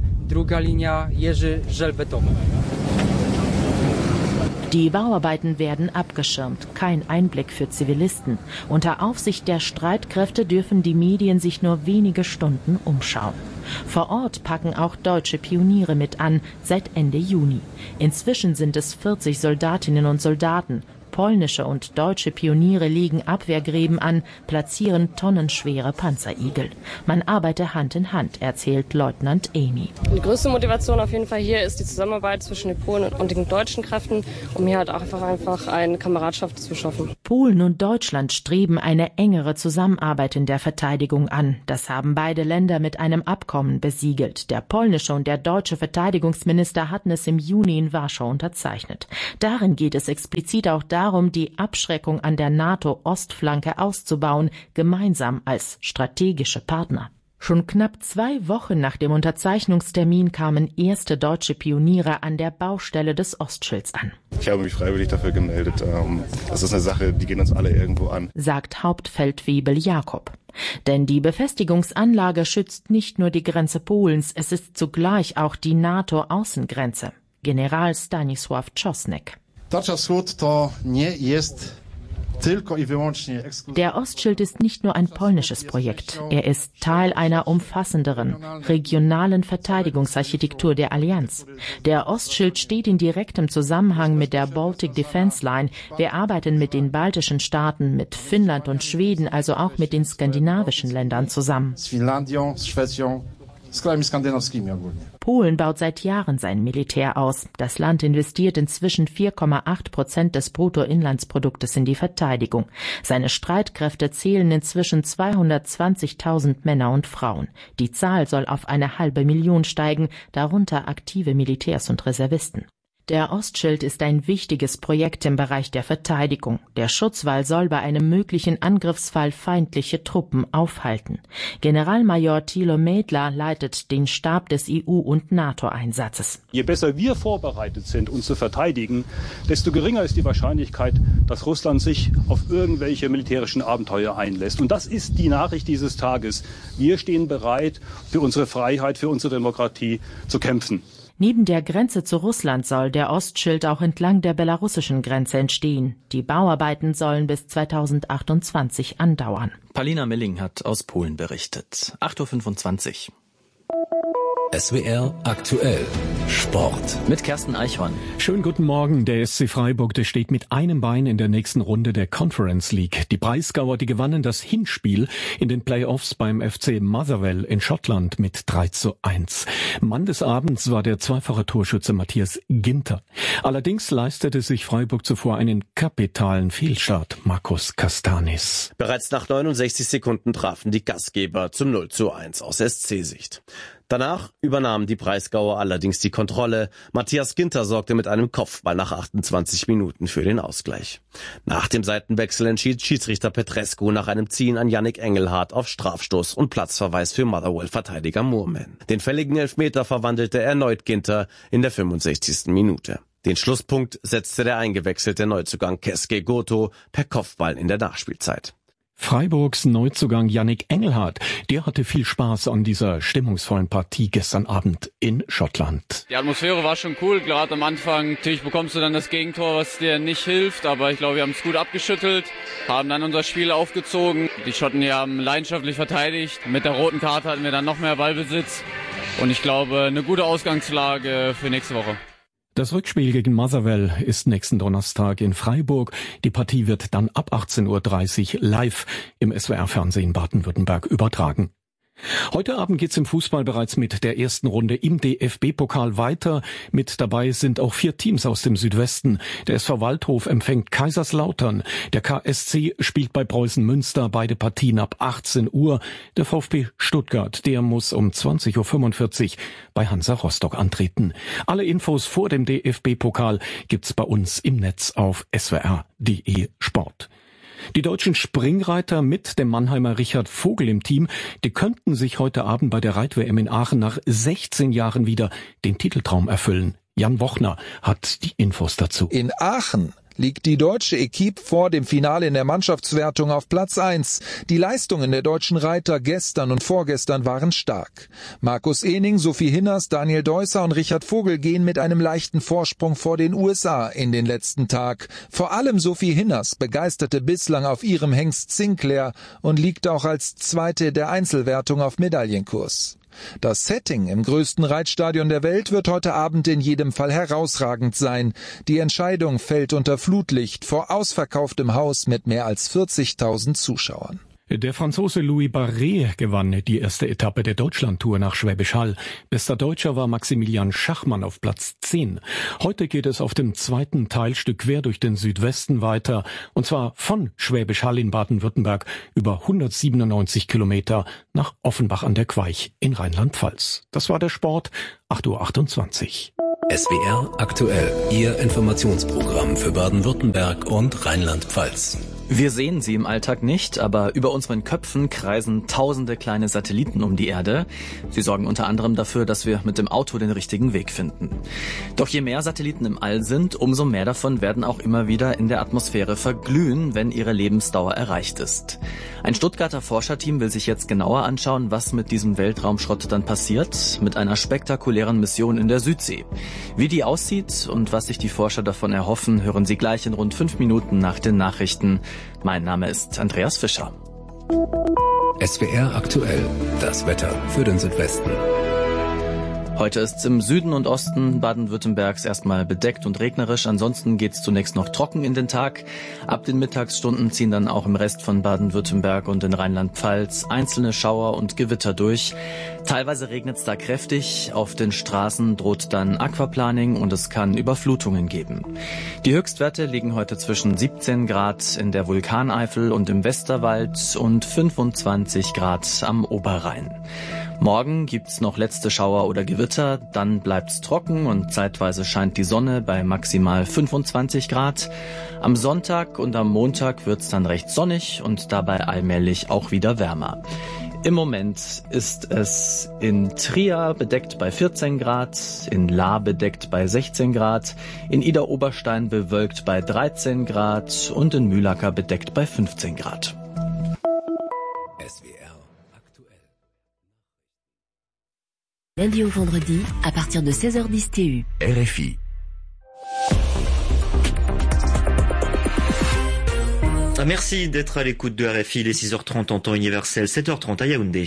Die Bauarbeiten werden abgeschirmt, kein Einblick für Zivilisten. Unter Aufsicht der Streitkräfte dürfen die Medien sich nur wenige Stunden umschauen. Vor Ort packen auch deutsche Pioniere mit an, seit Ende Juni. Inzwischen sind es 40 Soldatinnen und Soldaten. Polnische und deutsche Pioniere legen Abwehrgräben an, platzieren tonnenschwere Panzerigel. Man arbeite Hand in Hand, erzählt Leutnant Amy. Die größte Motivation auf jeden Fall hier ist die Zusammenarbeit zwischen den Polen und den deutschen Kräften, um hier halt einfach eine Kameradschaft zu schaffen. Polen und Deutschland streben eine engere Zusammenarbeit in der Verteidigung an. Das haben beide Länder mit einem Abkommen besiegelt. Der polnische und der deutsche Verteidigungsminister hatten es im Juni in Warschau unterzeichnet. Darin geht es explizit auch darum, die Abschreckung an der NATO-Ostflanke auszubauen, gemeinsam als strategische Partner. Schon knapp 2 Wochen nach dem Unterzeichnungstermin kamen erste deutsche Pioniere an der Baustelle des Ostschilds an. Ich habe mich freiwillig dafür gemeldet. Das ist eine Sache, die geht uns alle irgendwo an, sagt Hauptfeldwebel Jakob. Denn die Befestigungsanlage schützt nicht nur die Grenze Polens, es ist zugleich auch die NATO-Außengrenze. General Stanisław Czosnek. Der Ostschild ist nicht nur ein polnisches Projekt. Er ist Teil einer umfassenderen, regionalen Verteidigungsarchitektur der Allianz. Der Ostschild steht in direktem Zusammenhang mit der Baltic Defense Line. Wir arbeiten mit den baltischen Staaten, mit Finnland und Schweden, also auch mit den skandinavischen Ländern zusammen. Polen baut seit Jahren sein Militär aus. Das Land investiert inzwischen 4,8% des Bruttoinlandsproduktes in die Verteidigung. Seine Streitkräfte zählen inzwischen 220.000 Männer und Frauen. Die Zahl soll auf 500.000 steigen, darunter aktive Militärs und Reservisten. Der Ostschild ist ein wichtiges Projekt im Bereich der Verteidigung. Der Schutzwall soll bei einem möglichen Angriffsfall feindliche Truppen aufhalten. Generalmajor Thilo Mädler leitet den Stab des EU- und NATO-Einsatzes. Je besser wir vorbereitet sind, uns zu verteidigen, desto geringer ist die Wahrscheinlichkeit, dass Russland sich auf irgendwelche militärischen Abenteuer einlässt. Und das ist die Nachricht dieses Tages. Wir stehen bereit, für unsere Freiheit, für unsere Demokratie zu kämpfen. Neben der Grenze zu Russland soll der Ostschild auch entlang der belarussischen Grenze entstehen. Die Bauarbeiten sollen bis 2028 andauern. Paulina Milling hat aus Polen berichtet. 8.25 Uhr. SWR aktuell Sport mit Kersten Eichhorn. Schönen guten Morgen. Der SC Freiburg, der steht mit einem Bein in der nächsten Runde der Conference League. Die Breisgauer, die gewannen das Hinspiel in den Playoffs beim FC Motherwell in Schottland mit 3:1. Mann des Abends war der zweifache Torschütze Matthias Ginter. Allerdings leistete sich Freiburg zuvor einen kapitalen Fehlstart. Markus Castanis. Bereits nach 69 Sekunden trafen die Gastgeber zum 0:1 aus SC-Sicht. Danach übernahmen die Breisgauer allerdings die Kontrolle. Matthias Ginter sorgte mit einem Kopfball nach 28 Minuten für den Ausgleich. Nach dem Seitenwechsel entschied Schiedsrichter Petrescu nach einem Ziehen an Yannick Engelhardt auf Strafstoß und Platzverweis für Motherwell-Verteidiger Moorman. Den fälligen Elfmeter verwandelte erneut Ginter in der 65. Minute. Den Schlusspunkt setzte der eingewechselte Neuzugang Keske Goto per Kopfball in der Nachspielzeit. Freiburgs Neuzugang Yannick Engelhardt, der hatte viel Spaß an dieser stimmungsvollen Partie gestern Abend in Schottland. Die Atmosphäre war schon cool, gerade am Anfang. Natürlich bekommst du dann das Gegentor, was dir nicht hilft, aber ich glaube, wir haben es gut abgeschüttelt, haben dann unser Spiel aufgezogen. Die Schotten hier haben leidenschaftlich verteidigt. Mit der roten Karte hatten wir dann noch mehr Ballbesitz und ich glaube, eine gute Ausgangslage für nächste Woche. Das Rückspiel gegen Motherwell ist nächsten Donnerstag in Freiburg. Die Partie wird dann ab 18:30 Uhr live im SWR-Fernsehen Baden-Württemberg übertragen. Heute Abend geht's im Fußball bereits mit der ersten Runde im DFB-Pokal weiter. Mit dabei sind auch 4 Teams aus dem Südwesten. Der SV Waldhof empfängt Kaiserslautern. Der KSC spielt bei Preußen Münster, beide Partien ab 18 Uhr. Der VfB Stuttgart, der muss um 20:45 Uhr bei Hansa Rostock antreten. Alle Infos vor dem DFB-Pokal gibt's bei uns im Netz auf swr.de Sport. Die deutschen Springreiter mit dem Mannheimer Richard Vogel im Team, die könnten sich heute Abend bei der Reit-WM in Aachen nach 16 Jahren wieder den Titeltraum erfüllen. Jan Wochner hat die Infos dazu. In Aachen liegt die deutsche Equipe vor dem Finale in der Mannschaftswertung auf Platz 1. Die Leistungen der deutschen Reiter gestern und vorgestern waren stark. Markus Ehning, Sophie Hinners, Daniel Deusser und Richard Vogel gehen mit einem leichten Vorsprung vor den USA in den letzten Tag. Vor allem Sophie Hinners begeisterte bislang auf ihrem Hengst Sinclair und liegt auch als Zweite der Einzelwertung auf Medaillenkurs. Das Setting im größten Reitstadion der Welt wird heute Abend in jedem Fall herausragend sein. Die Entscheidung fällt unter Flutlicht vor ausverkauftem Haus mit mehr als 40.000 Zuschauern. Der Franzose Louis Barré gewann die erste Etappe der Deutschlandtour nach Schwäbisch Hall. Bester Deutscher war Maximilian Schachmann auf Platz 10. Heute geht es auf dem zweiten Teilstück quer durch den Südwesten weiter, und zwar von Schwäbisch Hall in Baden-Württemberg über 197 Kilometer nach Offenbach an der Queich in Rheinland-Pfalz. Das war der Sport, 8.28 Uhr. SWR aktuell, Ihr Informationsprogramm für Baden-Württemberg und Rheinland-Pfalz. Wir sehen sie im Alltag nicht, aber über unseren Köpfen kreisen tausende kleine Satelliten um die Erde. Sie sorgen unter anderem dafür, dass wir mit dem Auto den richtigen Weg finden. Doch je mehr Satelliten im All sind, umso mehr davon werden auch immer wieder in der Atmosphäre verglühen, wenn ihre Lebensdauer erreicht ist. Ein Stuttgarter Forscherteam will sich jetzt genauer anschauen, was mit diesem Weltraumschrott dann passiert, mit einer spektakulären Mission in der Südsee. Wie die aussieht und was sich die Forscher davon erhoffen, hören Sie gleich in rund 5 Minuten nach den Nachrichten. Mein Name ist Andreas Fischer. SWR aktuell, das Wetter für den Südwesten. Heute ist es im Süden und Osten Baden-Württembergs erstmal bedeckt und regnerisch. Ansonsten geht es zunächst noch trocken in den Tag. Ab den Mittagsstunden ziehen dann auch im Rest von Baden-Württemberg und in Rheinland-Pfalz einzelne Schauer und Gewitter durch. Teilweise regnet es da kräftig. Auf den Straßen droht dann Aquaplaning und es kann Überflutungen geben. Die Höchstwerte liegen heute zwischen 17 Grad in der Vulkaneifel und im Westerwald und 25 Grad am Oberrhein. Morgen gibt's noch letzte Schauer oder Gewitter, dann bleibt's trocken und zeitweise scheint die Sonne bei maximal 25 Grad. Am Sonntag und am Montag wird's dann recht sonnig und dabei allmählich auch wieder wärmer. Im Moment ist es in Trier bedeckt bei 14 Grad, in Lahr bedeckt bei 16 Grad, in Idar-Oberstein bewölkt bei 13 Grad und in Mühlacker bedeckt bei 15 Grad. Lundi au vendredi, à partir de 16h10 TU. RFI. Merci d'être à l'écoute de RFI, les 6h30 en temps universel, 7h30 à Yaoundé.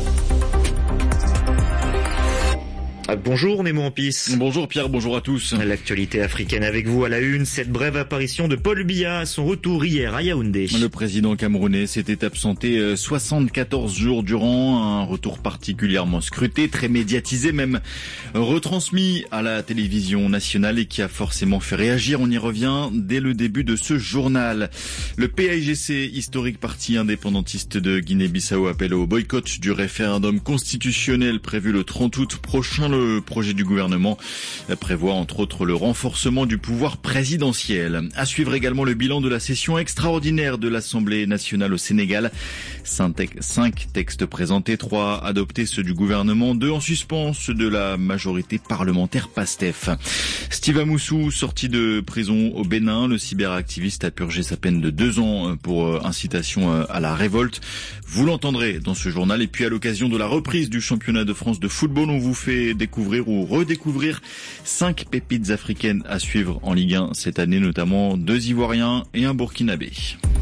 Bonjour Nemo Ampis. Bonjour Pierre, bonjour à tous. L'actualité africaine avec vous à la une, cette brève apparition de Paul Biya à son retour hier à Yaoundé. Le président camerounais s'était absenté 74 jours durant, un retour particulièrement scruté, très médiatisé, même retransmis à la télévision nationale et qui a forcément fait réagir. On y revient dès le début de ce journal. Le PAIGC, historique parti indépendantiste de Guinée-Bissau, appelle au boycott du référendum constitutionnel prévu le 30 août prochain. Le projet du gouvernement prévoit entre autres le renforcement du pouvoir présidentiel. À suivre également le bilan de la session extraordinaire de l'Assemblée nationale au Sénégal. 5 textes présentés, 3 adoptés, ceux du gouvernement, 2 en suspens, ceux de la majorité parlementaire PASTEF. Steve Amoussou, sorti de prison au Bénin, le cyberactiviste a purgé sa peine de 2 ans pour incitation à la révolte. Vous l'entendrez dans ce journal. Et puis à l'occasion de la reprise du championnat de France de football, on vous fait découvrir ou redécouvrir 5 pépites africaines à suivre en Ligue 1 cette année, notamment 2 Ivoiriens et un Burkinabé.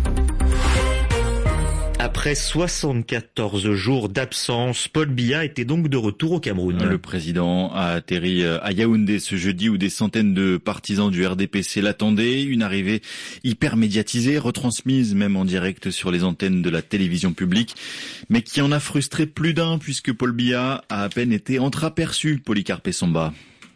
Après 74 jours d'absence, Paul Biya était donc de retour au Cameroun. Le président a atterri à Yaoundé ce jeudi où des centaines de partisans du RDPC l'attendaient. Une arrivée hyper médiatisée, retransmise même en direct sur les antennes de la télévision publique, mais qui en a frustré plus d'un puisque Paul Biya a à peine été entreaperçu, Polycarpe Samba.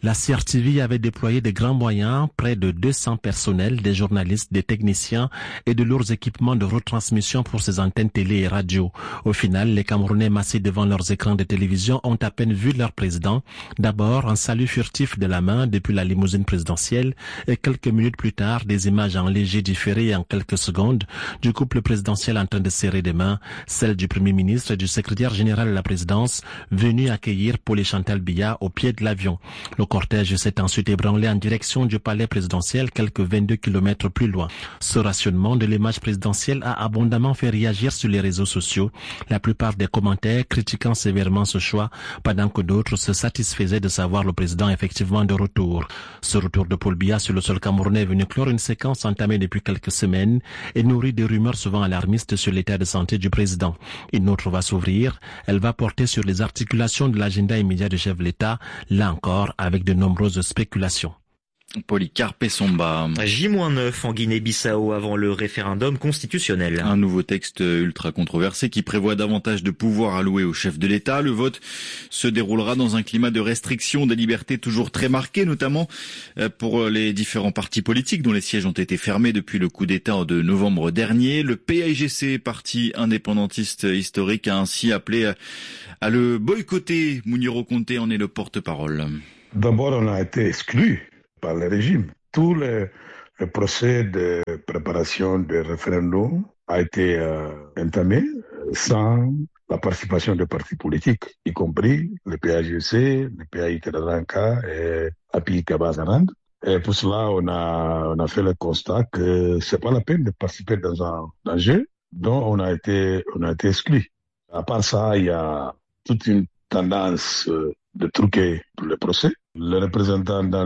La CRTV avait déployé de grands moyens, près de 200 personnels, des journalistes, des techniciens et de lourds équipements de retransmission pour ses antennes télé et radio. Au final, les Camerounais massés devant leurs écrans de télévision ont à peine vu leur président. D'abord, un salut furtif de la main depuis la limousine présidentielle et quelques minutes plus tard, des images en léger différé en quelques secondes du couple présidentiel en train de serrer des mains, celle du Premier ministre et du secrétaire général de la présidence venus accueillir Paul et Chantal Biya au pied de l'avion. Le cortège s'est ensuite ébranlé en direction du palais présidentiel quelques 22 km plus loin. Ce rationnement de l'image présidentielle a abondamment fait réagir sur les réseaux sociaux. La plupart des commentaires critiquant sévèrement ce choix, pendant que d'autres se satisfaisaient de savoir le président effectivement de retour. Ce retour de Paul Biya sur le sol camerounais est venu clore une séquence entamée depuis quelques semaines et nourrit des rumeurs souvent alarmistes sur l'état de santé du président. Une autre va s'ouvrir. Elle va porter sur les articulations de l'agenda immédiat du chef de l'État, là encore avec de nombreuses spéculations. Polycarpe Somba. J-9 en Guinée-Bissau avant le référendum constitutionnel. Un nouveau texte ultra controversé qui prévoit davantage de pouvoirs alloués au chef de l'État. Le vote se déroulera dans un climat de restriction des libertés toujours très marqué, notamment pour les différents partis politiques dont les sièges ont été fermés depuis le coup d'État de novembre dernier. Le PAIGC, parti indépendantiste historique, a ainsi appelé à le boycotter. Mouniro Conté en est le porte-parole. D'abord, on a été exclus par le régime. Tout le procès de préparation du référendum a été entamé sans la participation des partis politiques, y compris le PAIGC, le PAI Teranka et API Kabazarand. Et pour cela, on a fait le constat que c'est pas la peine de participer dans un jeu dont on a été exclu. À part ça, il y a toute une tendance de truquer le procès. Les représentants dans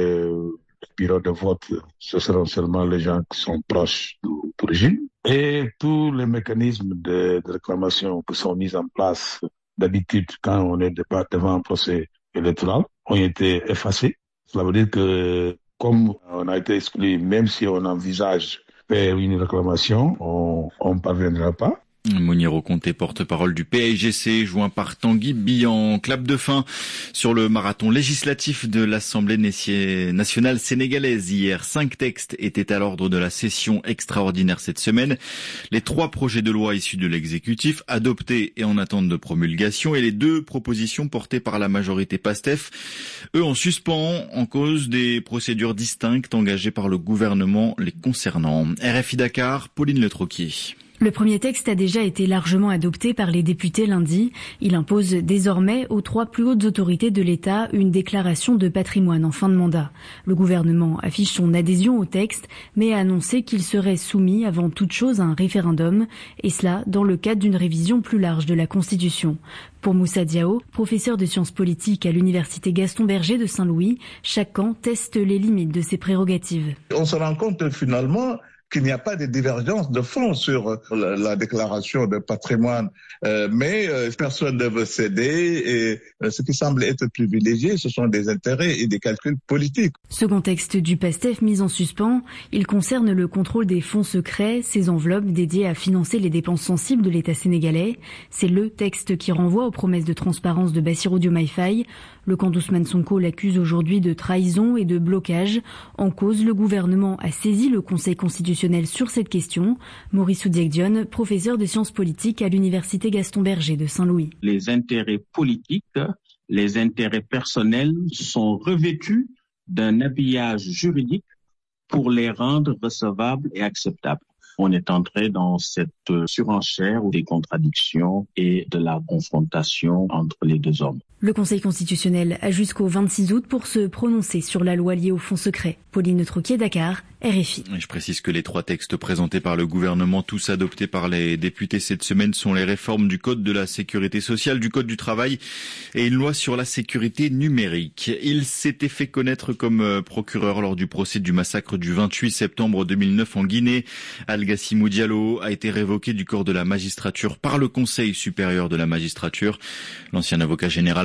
le bureau de vote, ce seront seulement les gens qui sont proches du régime. Et tous les mécanismes de réclamation qui sont mis en place d'habitude quand on est devant un procès électoral ont été effacés. Cela veut dire que comme on a été exclu, même si on envisage faire une réclamation, on ne parviendra pas. Mouniro Conté, porte-parole du PAIGC, joint par Tanguy Bian. Clap de fin sur le marathon législatif de l'Assemblée nationale sénégalaise hier. 5 textes étaient à l'ordre de la session extraordinaire cette semaine. Les 3 projets de loi issus de l'exécutif, adoptés et en attente de promulgation, et les 2 propositions portées par la majorité PASTEF, eux en suspens en cause des procédures distinctes engagées par le gouvernement les concernant. RFI Dakar, Pauline Le Troquier. Le premier texte a déjà été largement adopté par les députés lundi. Il impose désormais aux 3 plus hautes autorités de l'État une déclaration de patrimoine en fin de mandat. Le gouvernement affiche son adhésion au texte, mais a annoncé qu'il serait soumis avant toute chose à un référendum, et cela dans le cadre d'une révision plus large de la Constitution. Pour Moussa Diao, professeur de sciences politiques à l'université Gaston Berger de Saint-Louis, chaque camp teste les limites de ses prérogatives. On se rend compte finalement qu'il n'y a pas de divergence de fond sur la déclaration de patrimoine, mais personne ne veut céder et ce qui semble être privilégié, ce sont des intérêts et des calculs politiques. Second texte du PASTEF mis en suspens, il concerne le contrôle des fonds secrets, ces enveloppes dédiées à financer les dépenses sensibles de l'État sénégalais. C'est le texte qui renvoie aux promesses de transparence de Bassirou Diomaye Faye. Le camp d'Ousmane Sonko l'accuse aujourd'hui de trahison et de blocage. En cause, le gouvernement a saisi le Conseil constitutionnel sur cette question. Maurice Oudiek-Dione, professeur de sciences politiques à l'université Gaston Berger de Saint-Louis. Les intérêts politiques, les intérêts personnels sont revêtus d'un habillage juridique pour les rendre recevables et acceptables. On est entré dans cette surenchère des contradictions et de la confrontation entre les 2 hommes. Le Conseil constitutionnel a jusqu'au 26 août pour se prononcer sur la loi liée aux fonds secrets. Pauline Le Troquier, Dakar, RFI. Je précise que les 3 textes présentés par le gouvernement, tous adoptés par les députés cette semaine, sont les réformes du Code de la sécurité sociale, du Code du travail et une loi sur la sécurité numérique. Il s'était fait connaître comme procureur lors du procès du massacre du 28 septembre 2009 en Guinée. Algassimou Diallo a été révoqué du corps de la magistrature par le Conseil supérieur de la magistrature. L'ancien avocat général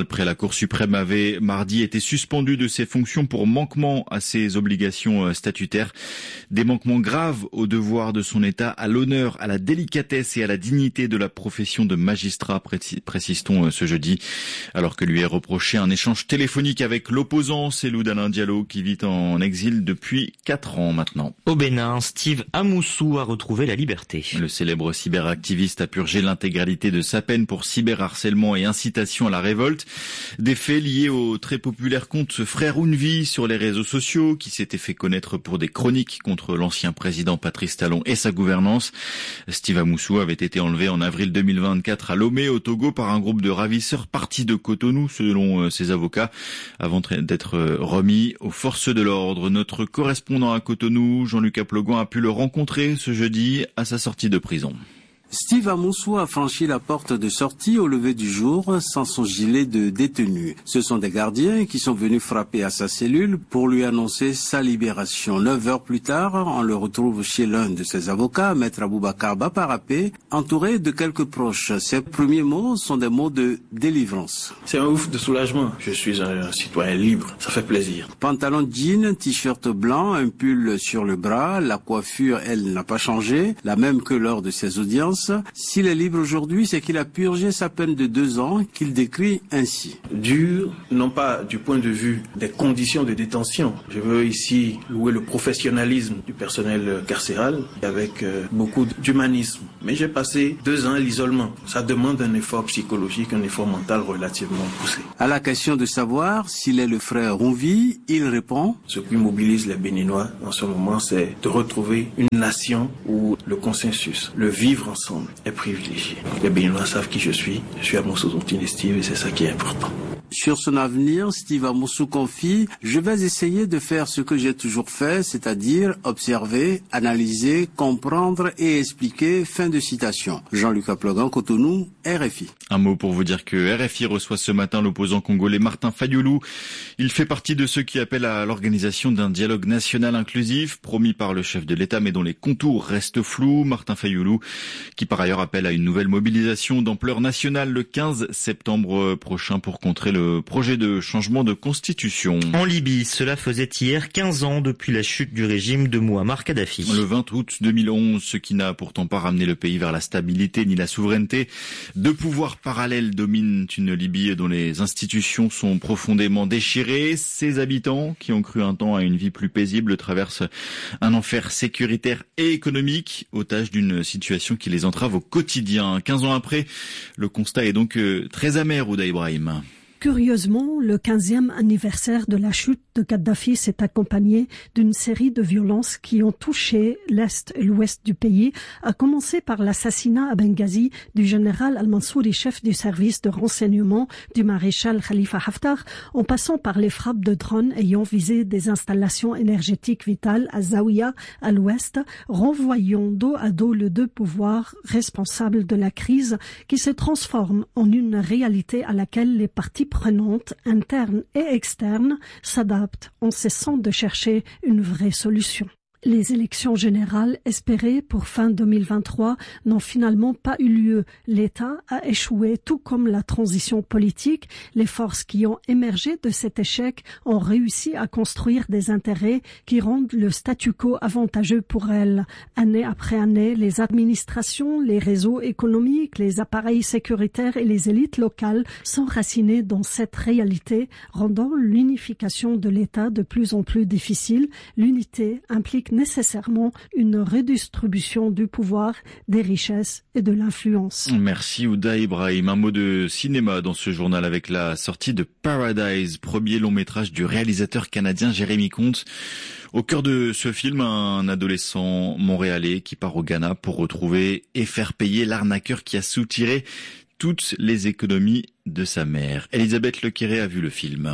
d'après la Cour suprême, avait mardi été suspendu de ses fonctions pour manquement à ses obligations statutaires. Des manquements graves au devoir de son État, à l'honneur, à la délicatesse et à la dignité de la profession de magistrat, précise-t-on ce jeudi, alors que lui est reproché un échange téléphonique avec l'opposant Cellou Dalein Diallo qui vit en exil depuis 4 ans maintenant. Au Bénin, Steve Amoussou a retrouvé la liberté. Le célèbre cyberactiviste a purgé l'intégralité de sa peine pour cyberharcèlement et incitation à la révolte. Des faits liés au très populaire compte Frère Ounvi sur les réseaux sociaux qui s'était fait connaître pour des chroniques contre l'ancien président Patrice Talon et sa gouvernance. Steve Amoussou avait été enlevé en avril 2024 à Lomé au Togo par un groupe de ravisseurs partis de Cotonou selon ses avocats avant d'être remis aux forces de l'ordre. Notre correspondant à Cotonou, Jean-Luc Aplogan, a pu le rencontrer ce jeudi à sa sortie de prison. Steve Amoussou a franchi la porte de sortie au lever du jour sans son gilet de détenu. Ce sont des gardiens qui sont venus frapper à sa cellule pour lui annoncer sa libération. 9 heures plus tard, on le retrouve chez l'un de ses avocats, Maître Aboubacar Baparapé, entouré de quelques proches. Ses premiers mots sont des mots de délivrance. C'est un ouf de soulagement. Je suis un citoyen libre. Ça fait plaisir. Pantalon jean, t-shirt blanc, un pull sur le bras. La coiffure, elle, n'a pas changé, la même que lors de ses audiences. S'il est libre aujourd'hui, c'est qu'il a purgé sa peine de 2 ans, qu'il décrit ainsi. Dur, non pas du point de vue des conditions de détention. Je veux ici louer le professionnalisme du personnel carcéral avec beaucoup d'humanisme. Mais j'ai passé 2 ans à l'isolement. Ça demande un effort psychologique, un effort mental relativement poussé. À la question de savoir s'il est le frère Ounvi, il répond: ce qui mobilise les Béninois en ce moment, c'est de retrouver une nation où le consensus, le vivre ensemble est privilégié. Les Béninois savent qui je suis Amoussou Zontine Steve et c'est ça qui est important. Sur son avenir, Steve Amoussou confie: je vais essayer de faire ce que j'ai toujours fait, c'est-à-dire observer, analyser, comprendre et expliquer. Fin de citation. Jean-Luc Aplogan, Cotonou, RFI. Un mot pour vous dire que RFI reçoit ce matin l'opposant congolais Martin Fayulu. Il fait partie de ceux qui appellent à l'organisation d'un dialogue national inclusif promis par le chef de l'État mais dont les contours restent flous. Martin Fayulu qui par ailleurs appelle à une nouvelle mobilisation d'ampleur nationale le 15 septembre prochain pour contrer le projet de changement de constitution. En Libye, cela faisait hier 15 ans depuis la chute du régime de Mouammar Kadhafi. Le 20 août 2011, ce qui n'a pourtant pas ramené le pays vers la stabilité ni la souveraineté. 2 pouvoirs parallèles dominent une Libye dont les institutions sont profondément déchirées. Ses habitants, qui ont cru un temps à une vie plus paisible, traversent un enfer sécuritaire et économique, otage d'une situation qui les entrave au quotidien. 15 ans après, le constat est donc très amer, Ouda Ibrahim. Curieusement, le 15e anniversaire de la chute de Kadhafi s'est accompagné d'une série de violences qui ont touché l'Est et l'Ouest du pays, à commencer par l'assassinat à Benghazi du général Al-Mansouri, chef du service de renseignement du maréchal Khalifa Haftar, en passant par les frappes de drones ayant visé des installations énergétiques vitales à Zawiya, à l'Ouest, renvoyant dos à dos les 2 pouvoirs responsables de la crise qui se transforme en une réalité à laquelle les parties prenantes, internes et externes, s'adaptent en cessant de chercher une vraie solution. Les élections générales espérées pour fin 2023 n'ont finalement pas eu lieu. L'État a échoué, tout comme la transition politique. Les forces qui ont émergé de cet échec ont réussi à construire des intérêts qui rendent le statu quo avantageux pour elles. Année après année, les administrations, les réseaux économiques, les appareils sécuritaires et les élites locales s'enracinaient dans cette réalité, rendant l'unification de l'État de plus en plus difficile. L'unité implique nécessairement une redistribution du pouvoir, des richesses et de l'influence. Merci Ouda Ibrahim. Un mot de cinéma dans ce journal avec la sortie de Paradise, premier long métrage du réalisateur canadien Jérémy Comte. Au cœur de ce film, un adolescent montréalais qui part au Ghana pour retrouver et faire payer l'arnaqueur qui a soutiré toutes les économies de sa mère. Elisabeth Lequéré a vu le film.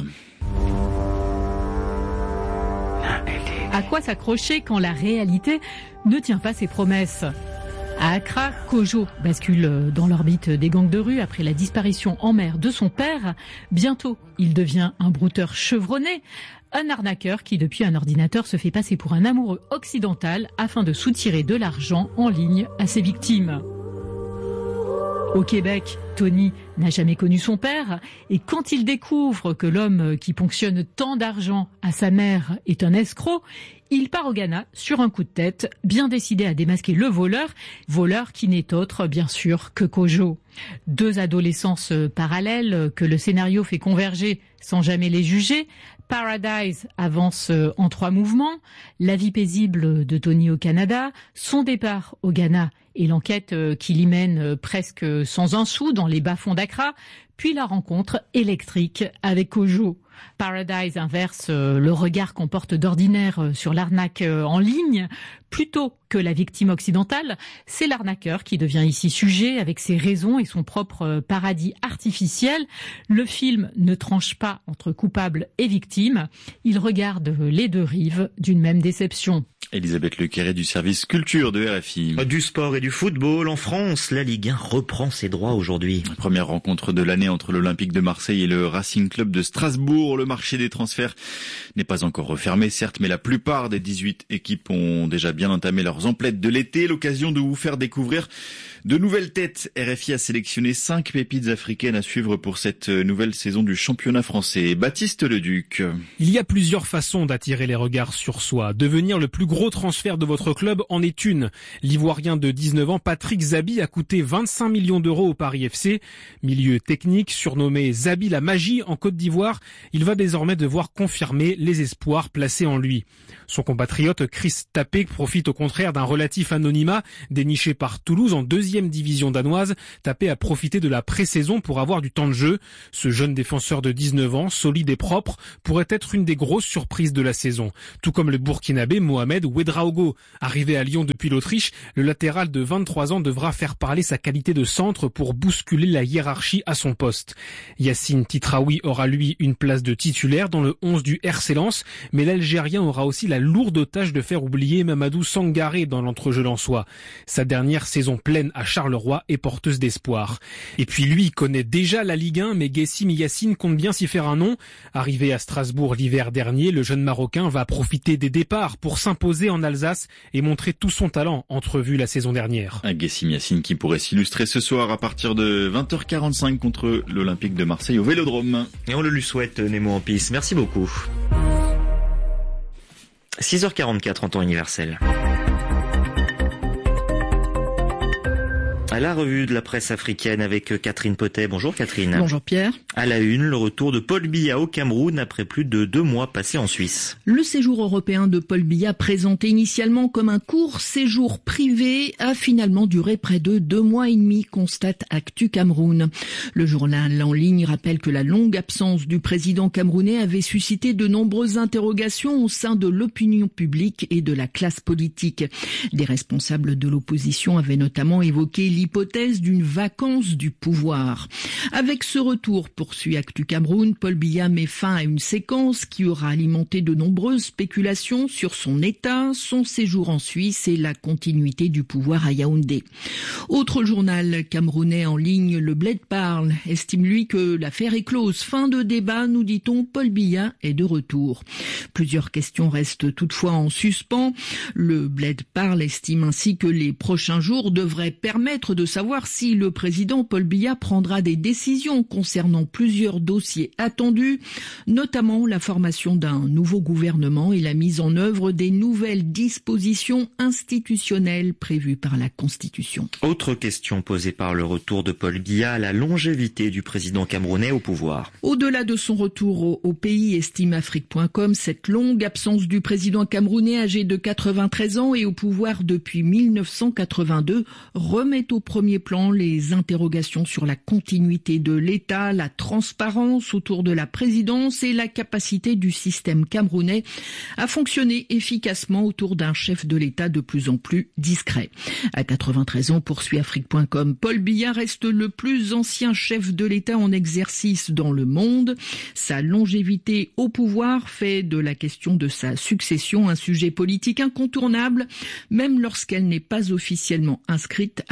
À quoi s'accrocher quand la réalité ne tient pas ses promesses ? À Accra, Kojo bascule dans l'orbite des gangs de rue après la disparition en mer de son père. Bientôt, il devient un brouteur chevronné, un arnaqueur qui, depuis un ordinateur, se fait passer pour un amoureux occidental afin de soutirer de l'argent en ligne à ses victimes. Au Québec, Tony n'a jamais connu son père et quand il découvre que l'homme qui ponctionne tant d'argent à sa mère est un escroc, il part au Ghana sur un coup de tête, bien décidé à démasquer le voleur qui n'est autre, bien sûr, que Kojo. 2 adolescences parallèles que le scénario fait converger sans jamais les juger. Paradise avance en 3 mouvements, la vie paisible de Tony au Canada, son départ au Ghana et l'enquête qui l'y mène presque sans un sou dans les bas-fonds d'Accra, puis la rencontre électrique avec Kojo. Paradise inverse le regard qu'on porte d'ordinaire sur l'arnaque en ligne. Plutôt que la victime occidentale, c'est l'arnaqueur qui devient ici sujet avec ses raisons et son propre paradis artificiel. Le film ne tranche pas entre coupable et victime. Il regarde les 2 rives d'une même déception. Elisabeth Lequerret du service culture de RFI. Du sport et du football en France, la Ligue 1 reprend ses droits aujourd'hui. Première rencontre de l'année entre l'Olympique de Marseille et le Racing Club de Strasbourg. Le marché des transferts n'est pas encore refermé, certes, mais la plupart des 18 équipes ont déjà bien entamé leurs emplettes de l'été. L'occasion de vous faire découvrir de nouvelles têtes. RFI a sélectionné 5 pépites africaines à suivre pour cette nouvelle saison du championnat français. Baptiste Leduc. Il y a plusieurs façons d'attirer les regards sur soi. Devenir le plus gros transfert de votre club en est une. L'Ivoirien de 19 ans, Patrick Zabi, a coûté 25 millions d'euros au Paris FC. Milieu technique, surnommé Zabi la magie en Côte d'Ivoire, il va désormais devoir confirmer les espoirs placés en lui. Son compatriote Chris Tapé profite au contraire d'un relatif anonymat déniché par Toulouse en 2e division danoise. Tapé a profité de la pré-saison pour avoir du temps de jeu. Ce jeune défenseur de 19 ans, solide et propre, pourrait être une des grosses surprises de la saison. Tout comme le Burkinabé Mohamed Ouedraogo. Arrivé à Lyon depuis l'Autriche, le latéral de 23 ans devra faire parler sa qualité de centre pour bousculer la hiérarchie à son poste. Yacine Titraoui aura lui une place de titulaire dans le 11 du RC Lens, mais l'Algérien aura aussi la lourde tâche de faire oublier Mamadou Sangaré dans l'entrejeu lensois. Sa dernière saison pleine à Charleroi est porteuse d'espoir. Et puis lui connaît déjà la Ligue 1, mais Guessim Yacine compte bien s'y faire un nom. Arrivé à Strasbourg l'hiver dernier, le jeune Marocain va profiter des départs pour s'imposer en Alsace et montrer tout son talent entrevu la saison dernière. Un Guessim Yacine qui pourrait s'illustrer ce soir à partir de 20h45 contre l'Olympique de Marseille au Vélodrome. Et on le lui souhaite, Nemo en piste. Merci beaucoup. 6h44 en temps universel. À la revue de la presse africaine avec Catherine Potet. Bonjour Catherine. Bonjour Pierre. À la une, le retour de Paul Biya au Cameroun après plus de 2 mois passés en Suisse. Le séjour européen de Paul Biya, présenté initialement comme un court séjour privé, a finalement duré près de 2 mois et demi, constate Actu Cameroun. Le journal en ligne rappelle que la longue absence du président camerounais avait suscité de nombreuses interrogations au sein de l'opinion publique et de la classe politique. Des responsables de l'opposition avaient notamment évoqué l'hypothèse d'une vacance du pouvoir. Avec ce retour, poursuit Actu Cameroun, Paul Biya met fin à une séquence qui aura alimenté de nombreuses spéculations sur son état, son séjour en Suisse et la continuité du pouvoir à Yaoundé. Autre journal camerounais en ligne, le Bled parle, estime lui que l'affaire est close. Fin de débat, nous dit-on, Paul Biya est de retour. Plusieurs questions restent toutefois en suspens. Le Bled parle estime ainsi que les prochains jours devraient permettre de savoir si le président Paul Biya prendra des décisions concernant plusieurs dossiers attendus, notamment la formation d'un nouveau gouvernement et la mise en œuvre des nouvelles dispositions institutionnelles prévues par la Constitution. Autre question posée par le retour de Paul Biya, la longévité du président camerounais au pouvoir. Au-delà de son retour au pays, estime Afrique.com, cette longue absence du président camerounais âgé de 93 ans et au pouvoir depuis 1982 remet au premier plan les interrogations sur la continuité de l'État, la transparence autour de la présidence et la capacité du système camerounais à fonctionner efficacement autour d'un chef de l'État de plus en plus discret. À 93 ans, poursuit Afrique.com, Paul Biya reste le plus ancien chef de l'État en exercice dans le monde. Sa longévité au pouvoir fait de la question de sa succession un sujet politique incontournable, même lorsqu'elle n'est pas officiellement inscrite à l'agenda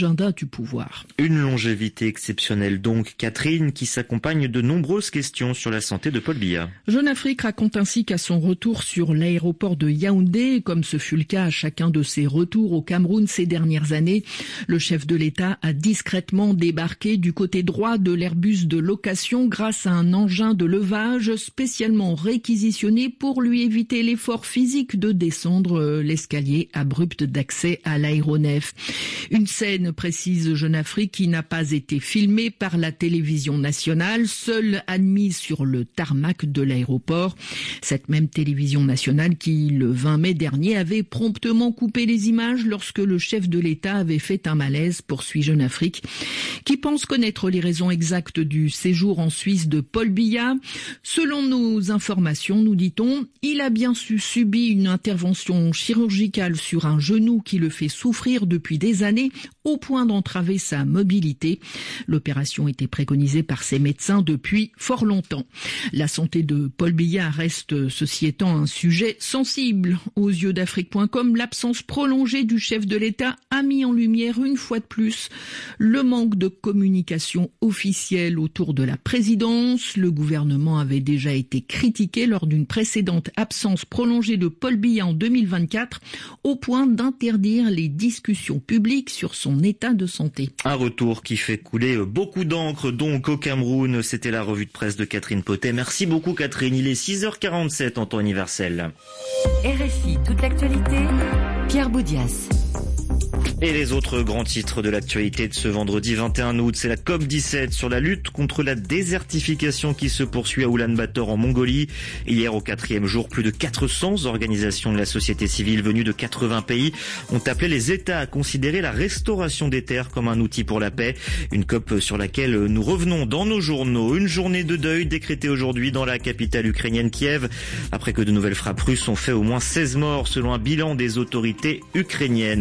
l'agenda du pouvoir. Une longévité exceptionnelle donc, Catherine, qui s'accompagne de nombreuses questions sur la santé de Paul Biya. Jeune Afrique raconte ainsi qu'à son retour sur l'aéroport de Yaoundé, comme ce fut le cas à chacun de ses retours au Cameroun ces dernières années, le chef de l'État a discrètement débarqué du côté droit de l'Airbus de location grâce à un engin de levage spécialement réquisitionné pour lui éviter l'effort physique de descendre l'escalier abrupt d'accès à l'aéronef. Une scène, précise Jeune Afrique, qui n'a pas été filmée par la télévision nationale, seule admise sur le tarmac de l'aéroport. Cette même télévision nationale qui, le 20 mai dernier, avait promptement coupé les images lorsque le chef de l'État avait fait un malaise, poursuit Jeune Afrique, qui pense connaître les raisons exactes du séjour en Suisse de Paul Biya. Selon nos informations, nous dit-on, il a bien subi une intervention chirurgicale sur un genou qui le fait souffrir depuis des années au point d'entraver sa mobilité. L'opération était préconisée par ses médecins depuis fort longtemps. La santé de Paul Biya reste, ceci étant, un sujet sensible. Aux yeux d'Afrique.com, l'absence prolongée du chef de l'État a mis en lumière une fois de plus le manque de communication officielle autour de la présidence. Le gouvernement avait déjà été critiqué lors d'une précédente absence prolongée de Paul Biya en 2024 au point d'interdire les discussions publiques sur son état de santé. Un retour qui fait couler beaucoup d'encre donc au Cameroun. C'était la revue de presse de Catherine Potet. Merci beaucoup Catherine. Il est 6h47 en temps universel. RFI, toute l'actualité, Pierre Boudias. Et les autres grands titres de l'actualité de ce vendredi 21 août, c'est la COP17 sur la lutte contre la désertification qui se poursuit à Oulan-Bator en Mongolie. Hier, au 4e jour, plus de 400 organisations de la société civile venues de 80 pays ont appelé les États à considérer la restauration des terres comme un outil pour la paix. Une COP sur laquelle nous revenons dans nos journaux. Une journée de deuil décrétée aujourd'hui dans la capitale ukrainienne Kiev, après que de nouvelles frappes russes ont fait au moins 16 morts selon un bilan des autorités ukrainiennes.